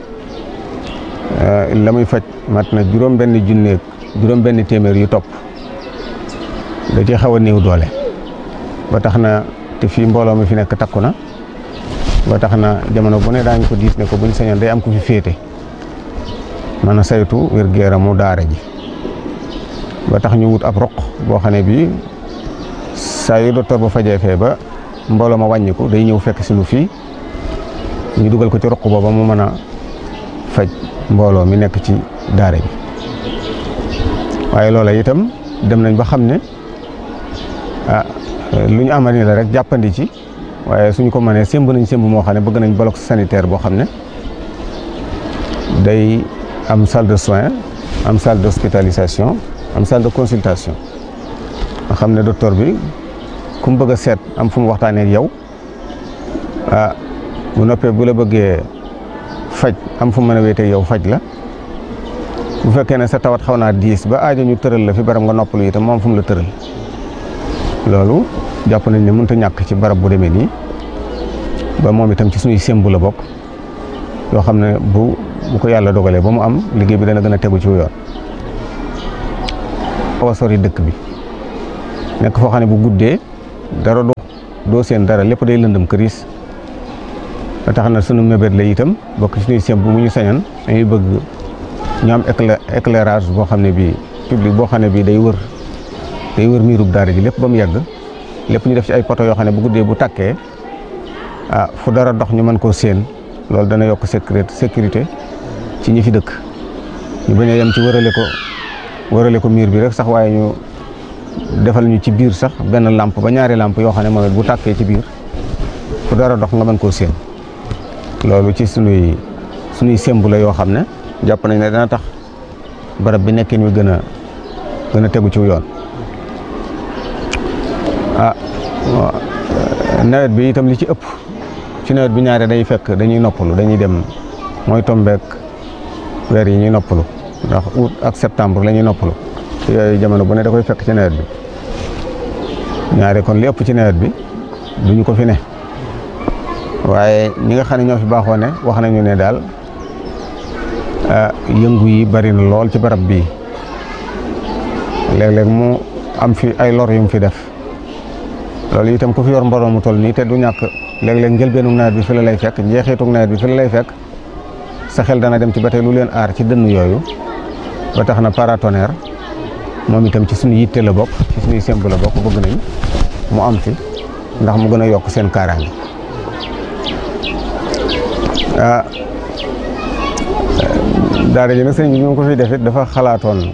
la muy faj mat na juróom benn junneeg juróom benn téeméer yu topp da ci xaw a néew doole ba tax na te fii mbooloo mi fi nekk takku na ba tax na jamono bu ne daañu ko diis ne ko buñ sañoon day am ku fi féete mën a saytu wér-gu-yaramu daara ji ba tax ñu wut ab roq boo xam ne bii saa yu docteur ba fajee fee ba mbooloo ma wàññiku day ñëw fekk si lu fii ñu dugal ko ci roq booba mu mën a faj mbooloo mi nekk ci daara bi waaye loola itam dem nañ ba xam ne ah lu ñu amal ni la rek jàppandi ci waaye suñ ko mënee sémb nañ sémb moo xam ne bëgg nañ bloc sanitaire boo xam ne day am salle de soins am salle d'hospitalisation am salle de consultation nga xam ne docteur bi ku mu bëgg a seet am fu mu waxtaanee ak yow ah bu noppee bu la bëggee faj am fu mu mën a wéetee yow faj la bu fekkee ne sa tawat xaw naa diis ba aajo ñu tëral la fi barab nga noppalu itam moom fu mu la tëral loolu jàpp nañ ne mënut a ñàkk ci barab bu demee nii ba moom itam ci suñuy sémb la bokk yoo xam ne bu bu ko yàlla dogalee ba mu am liggéey bi dana gën a tegu ci yoon. xaw a sori dëkk bi nekk foo xam ne bu guddee dara doo doo seen dara lépp day lëndëm këriis ba tax na sunu mébét la itam bokk ci suñuy sémb bu ñu sañoon dañuy bëgg ñu am éclairage boo xam ne bii public boo xam ne bii day wër day wër miirub daara ji lépp ba mu yàgg lépp ñu def ci ay poto yoo xam ne bu guddee bu tàkkee ah fu dara dox ñu mën koo séen loolu dana yokk sécurité sécurité ci ñi fi dëkk ñu bañ a yem ci wërale ko wërale ko miir bi rek sax waaye ñu defal ñu ci biir sax benn lampe ba ñaari lampe yoo xam ne moom it bu tàkkee ci biir fu dara dox nga mën koo séen loolu ci sunuy sunuy sémb la yoo xam ne jàpp nañ ne dana tax barab bi nekkin wi gën a gën a tegu ci yoon. ah nawet bi itam li ci ëpp ci nawet bi ñaare day fekk dañuy noppalu dañuy dem mooy tombeek weer yi ñuy noppalu ndax août ak septembre la ñuy noppalu te yooyu jamono bu ne da koy fekk ci nawet bi ñaare kon li ëpp ci nawet bi duñu ko fi ne waaye ñi nga xam ne ñoo fi baaxoo ne wax nañu ne daal yëngu yi bari na lool ci barab bii léeg-léeg mu am fi ay lor yu mu fi def loolu itam ku fi yor mbooloo mu toll nii te du ñàkk léeg-léeg njëlbeenu nawet bi fi la lay fekk njeexitug nawet bi fi la lay fekk sa xel dana dem ci ba tey lu leen aar ci dënn yooyu ba tax na paratonnerre moom itam ci suñu yitte la bokk ci suñuy semb la bokk bëgg nañ mu am fi ndax mu gën a yokk seen kaaraange ah daara ji nag sëñ bi ñu ko fi def it dafa xalaatoon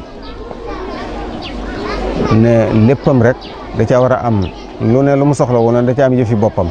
ne léppam rek da caa war a am lu ne lu mu soxla woon da ca am yëfi boppam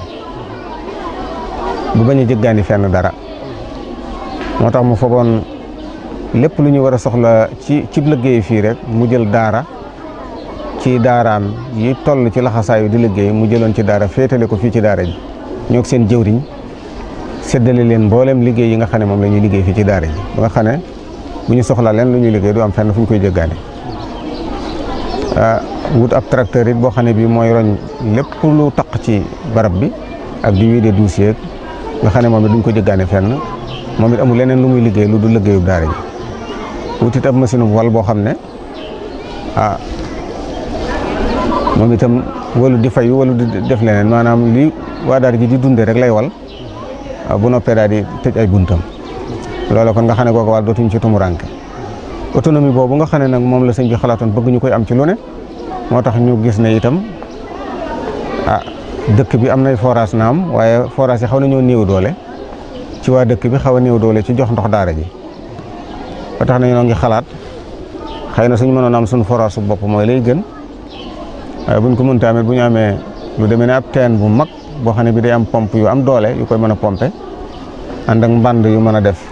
bu bañ a jëggaani fenn dara moo tax mu fogoon lépp lu ñu war a soxla ci ci liggéey fii rek mu jël daara ci daaraam yi toll ci laxasaayu di liggéey mu jëloon ci daara féetale ko fii ci daara ji ñoo seen jëwriñ séddale leen mboolem liggéey yi nga xam ne moom la ñuy liggéey fii ci daara ji ba nga xam ne bu ñu soxlaa leen lu ñuy liggéey du am fenn fu ñu koy jëggaani wut ab tracteur it boo xam ne bii mooy roñ lépp lu taq ci barab bi ak di wiide dossier nga xam ne moom it duñ ko jëggaane fenn moom it amul leneen lu muy liggéey lu du liggéeyub daara ji wut it ab machine bu wal boo xam ne ah moom itam walu di fay walu di def leneen maanaam li waa daara ji di dundee rek lay wal bu noppee daal di tëj ay buntam loolu kon nga xam ne kooku wàll dootuñ ci tumuranke autonomie boobu nga xam ne nag moom la sëñ bi xalaatoon bëgg ñu koy am ci lu ne moo tax ñu gis ne itam ah dëkk bi am nay forage naam waaye forage yi xaw na ñoo néew doole ci waa dëkk bi xaw a néew doole ci jox ndox daara ji ba tax na ñoo ngi xalaat xëy na suñu mënoon am suñu forage su bopp mooy lay gën waaye buñ ko mënta amee bu ñu amee lu demee ne ab teen bu mag boo xam ne bi day am pompe yu am doole yu koy mën a pompe ànd ak mbànd yu mën a def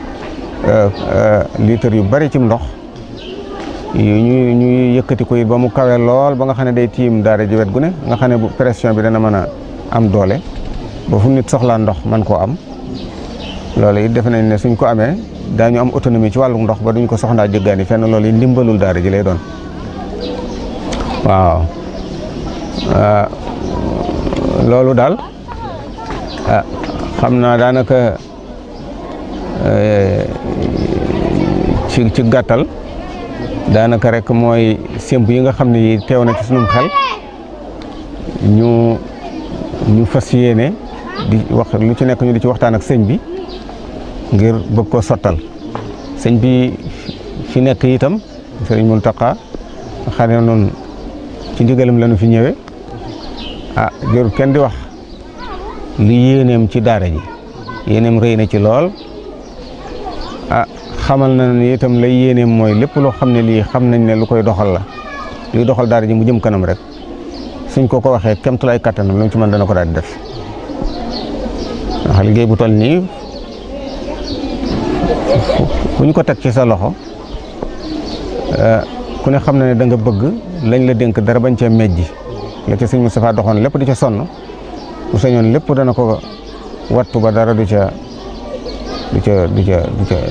litre yu bari ci ndox ñu ñuy yëkkati ko it ba mu kawe lool ba nga xam ne day tiim daara ji wet gu ne nga xam ne bu pression bi dana mën a am doole ba fu nit soxlaa ndox man koo am loolu it defe nañ ne suñ ko amee daañu am autonomie ci wàllu ndox ba duñ ko soxlaa jëggaani fenn loolu yi ndimbalul daara ji lay doon waaw loolu daal xam naa daanaka ci ci gàttal daanaka rek mooy sémb yi nga xam ne yi teew na ci sunum xel ñu ñu fas yéene di wax lu ci nekk ñu di ci waxtaan ak sëñ bi ngir bëgg ko sottal sëñ bi fi nekk itam sëriñ Mountakha xam ne noonu ci ndigalam lañu fi ñëwee ah jërul kenn di wax li yéeneem ci daara ji yéeneem rëy na ci lool ah xamal na ne itam lay yéeneem mooy lépp loo xam ne lii xam nañ ne lu koy doxal la luy doxal daara ji mu jëm kanam rek suñ ko ko waxee kemtulaay kattanam lu mu ci mën dana ko daal di def ndax liggéey bu toll nii ku ñu ko teg ci sa loxo ku ne xam na ne da nga bëgg lañ la dénk dara bañ cee mejji la ca sëñ Moustapha doxoon lépp di ca sonn bu sañoon lépp dana ko wattu ba dara du ca du ca du ca du ca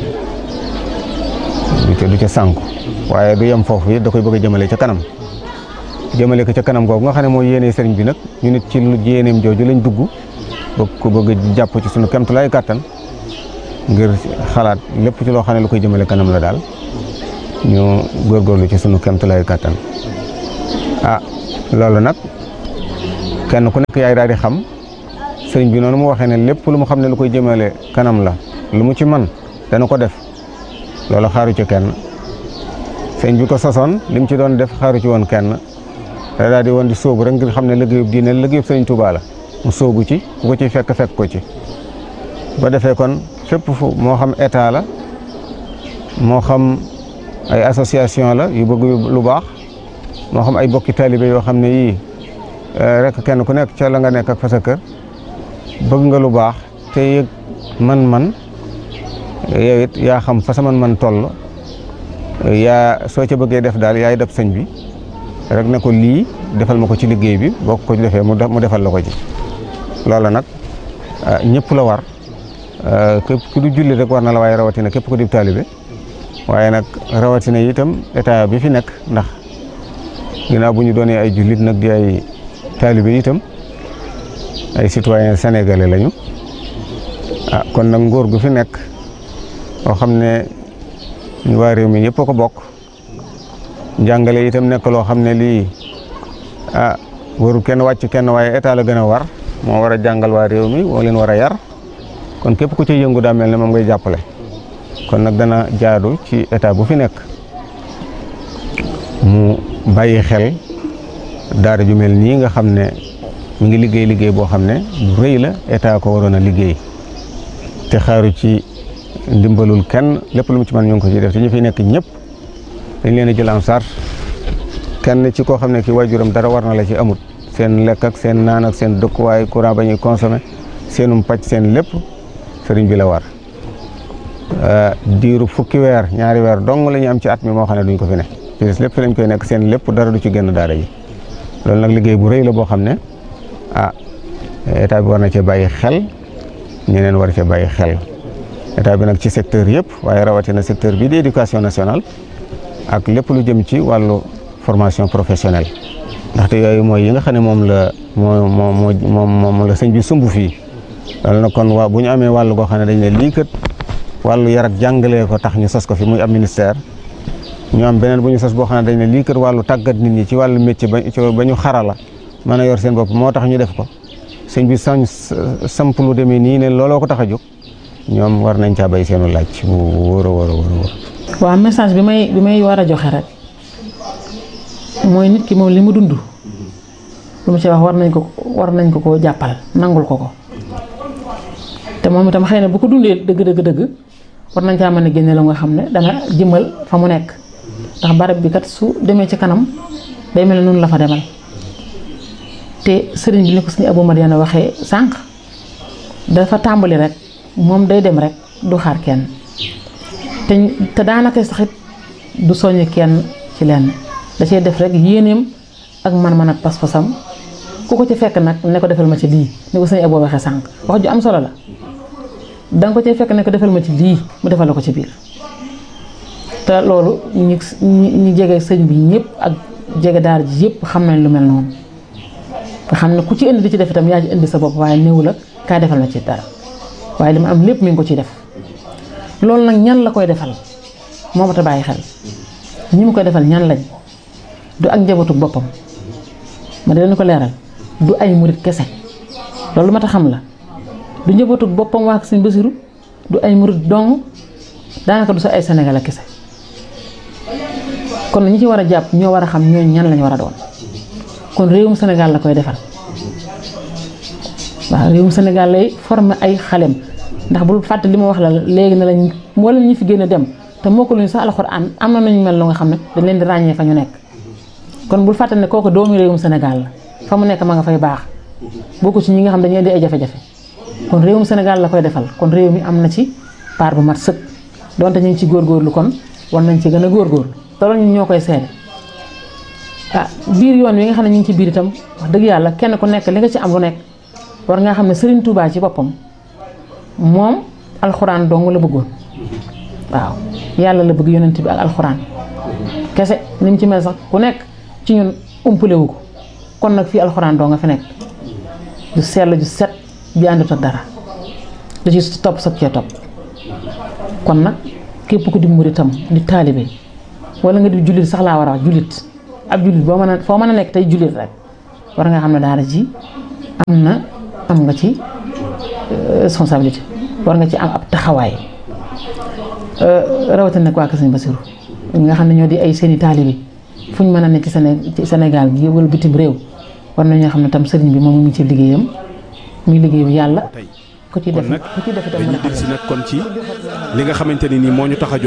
du ca du ca sànku waaye du yem foofu it da koy bëgg a jëmale ca kanam jëmale ko ca kanam googu nga xam ne mooy yéene sëriñ bi nag ñu nit ci lu yéeneem jooju lañ dugg bëgg ko bëgg jàpp ci sunu kemtulaay kàttan ngir xalaat lépp ci loo xam ne lu koy jëmale kanam la daal ñu góorgóorlu ci sunu kemtulaay kàttan ah loolu nag kenn ku nekk yaay daal di xam sëriñ bi noonu mu waxee ne lépp lu mu xam ne lu koy jëmale kanam la lu mu ci man dana ko def loolu xaaru ci kenn sëriñ bi ko sosoon li mu ci doon def xaaru ci woon kenn da daal di woon di sóobu rek ngir xam ne liggéeyub diine liggéeyub sëriñ Tuubaa la mu sóobu ci ku ko ci fekk fekk ko ci ba defee kon fépp fu moo xam état la moo xam ay association la yu bëgg lu baax moo xam ay bokki taalibe yoo xam ne yii rek kenn ku nekk ca la nga nekk ak fa sa kër bëgg nga lu baax te yëg man-man yow it yaa xam fa sa man-man toll yaa soo ca bëggee def daal yaay def sëñ bi rek ne ko lii defal ma ko ci liggéey bi boo ko ci defee mu defal la ko ci loola nag ñëpp la war képp ku du julli rek war na la waaye rawatina képp ku di taalibe waaye nag rawatina itam état bi fi nekk ndax ginnaaw bu ñu doonee ay jullit nag di ay taalibe itam ay citoyen sénégalais lañu ah kon nag nguur gu fi nekk boo xam ne ñu waa réew mi ñëpp a ko bokk njàngale itam nekk loo xam ne lii ah waru kenn wàcc kenn waaye état la gën a war moo war a jàngal waa réew mi moo leen war a yar kon képp ku ci yëngu daa mel ne moom ngay jàppale kon nag dana jaadu ci état bu fi nekk mu bàyyi xel daara ju mel nii nga xam ne mu ngi liggéey liggéey boo xam ne bu rëy la état ko waroon a liggéey te xaaru ci ndimbalul kenn lépp lu mu ci mën ñu ngi ko ci def te ñu fi nekk ñëpp dañ leen a jël en charge kenn ci koo xam ne ki waajuram dara war na la ci amut seen lekk ak seen naan ak seen dëkkuwaay courant ba ñuy consommé seenum pàcc seen lépp sëriñ bi la war diiru fukki weer ñaari weer dong la ñu am ci at mi moo xam ne duñ ko fi ne ci des lépp fi lañ koy nekk seen lépp dara du ci génn daara ji loolu nag liggéey bu rëy la boo xam ne ah état bi war na cee bàyyi xel ñeneen war cee bàyyi xel état bi nag ci secteur yëpp waaye rawatina secteur bii di éducation nationale ak lépp lu jëm ci wàllu formation professionnelle ndaxte yooyu mooy yi nga xam ne moom la moo moo moo moom la sëñ bi sumb fii loolu nag kon waa bu ñu amee wàllu goo xam ne dañ ne lii kat wàllu yar ak jàngalee ko tax ñu sos ko fi muy am ministère ñu am beneen bu ñu sos boo xam ne dañ ne lii kat wàllu tàggat nit ñi ci wàllu métier ba ba ñu xarala mën a yor seen bopp moo tax ñu def ko sëñ bi sañ samp lu demee nii ne looloo ko tax a jóg ñoom war nañ caa bay seenu laaj bu wóor a wóor a wóor. waaw message bi may bi may war a joxe rek mooy nit ki moom li mu dund lu mu ci wax war nañ ko war nañ ko koo jàppal nangul ko ko te moom itam xëy na bu ko dundee dëgg dëgg dëgg war nañ caa mën a génne la nga xam ne dana jëmal fa mu nekk ndax barab bi kat su demee ci kanam day mel ne noonu la fa demal te sëriñ bi ni ko suñu Abou Madiana waxee sànq dafa tàmbali rek moom day dem rek du xaar kenn te te daanaka sax it du soññ kenn ci lenn da cee def rek yéeneem ak man-man ak pas-pasam ku ko ci fekk nag ne ko defal ma ci lii ni ko suñu Abou waxee sànq wax ju am solo la danga ko ci fekk ne ko defal ma ci lii mu defal la ko ci biir te loolu ñi ñi jege sëñ bi ñëpp ak jege daara ji yëpp xam nañ lu mel noonu nga xam ne ku ci indi di ci def itam yaa ci indi sa bopp waaye néew la kaay defal ma ci dara waaye li ma am lépp mi ngi ko ciy def loolu nag ñan la koy defal moo ma ta bàyyi xel ñi mu koy defal ñan lañ du ak njabootu boppam ma di leen ko leeral du ay murit kese loolu ma ta xam la du njabootu boppam waa Sëñ Basiru du ay murit dong daanaka du sa ay Sénégal kese kon ñi ci war a jàpp ñoo war a xam ñooñu ñan lañ war a doon kon réewum Sénégal la koy defal waaw réewum Sénégal lay former ay xalem ndax bul fàtte li ma wax la léegi na lañ mboolem ñi fi génn dem te moo ko luñu sax alxuraan am na nañu mel lu nga xam ne dañ leen di ràññee fa ñu nekk kon bul fàtte ne kooku doomu réewum Sénégal la fa mu nekk ma nga fay baax bokku ci ñi nga xam dañuy indi ay jafe-jafe kon réewum Sénégal la koy defal kon réew mi am na ci part bu mat sëkk donte ñu ngi ci góorgóorlu kon war nañ ci gën a góorgóorlu te loolu ñun ñoo koy seede ah biir yoon wi nga xam ne ñu ngi ci biir itam wax dëgg yàlla kenn ku nekk li nga ci am lu nekk war nga xam ne Serigne Touba ci boppam moom alxuraan dong la bëggoon waaw yàlla la bëgg yonent bi ak alxuraan kese ni mu ci mel sax ku nekk ci ñun umpale wu ko kon nag fii alxuraan doo nga fi nekk ju sell ju set bi àndut ak dara da ci topp sab cee topp kon nag képp ku di muritam di taalibe wala nga di jullit sax laa war a wax jullit ab jullit boo mën a foo mën a nekk tey jullit rek war nga xam ne daara ji am na am nga ci responsabilité war nga ci am ab taxawaay rawatina nag waa Kër Sëñ Basiru ñi nga xam ne ñoo di ay seeni taalibe fu ñu mën a nekk ci Séné ci Sénégal gi wala bitim réew war nañoo xam ne tam sëriñ bi moom mu ngi ci liggéeyam muy liggéeyu yàlla ku ci def ku ci def itam dañuy dellusi nag kon ci li nga xamante ne nii moo ñu tax a jóg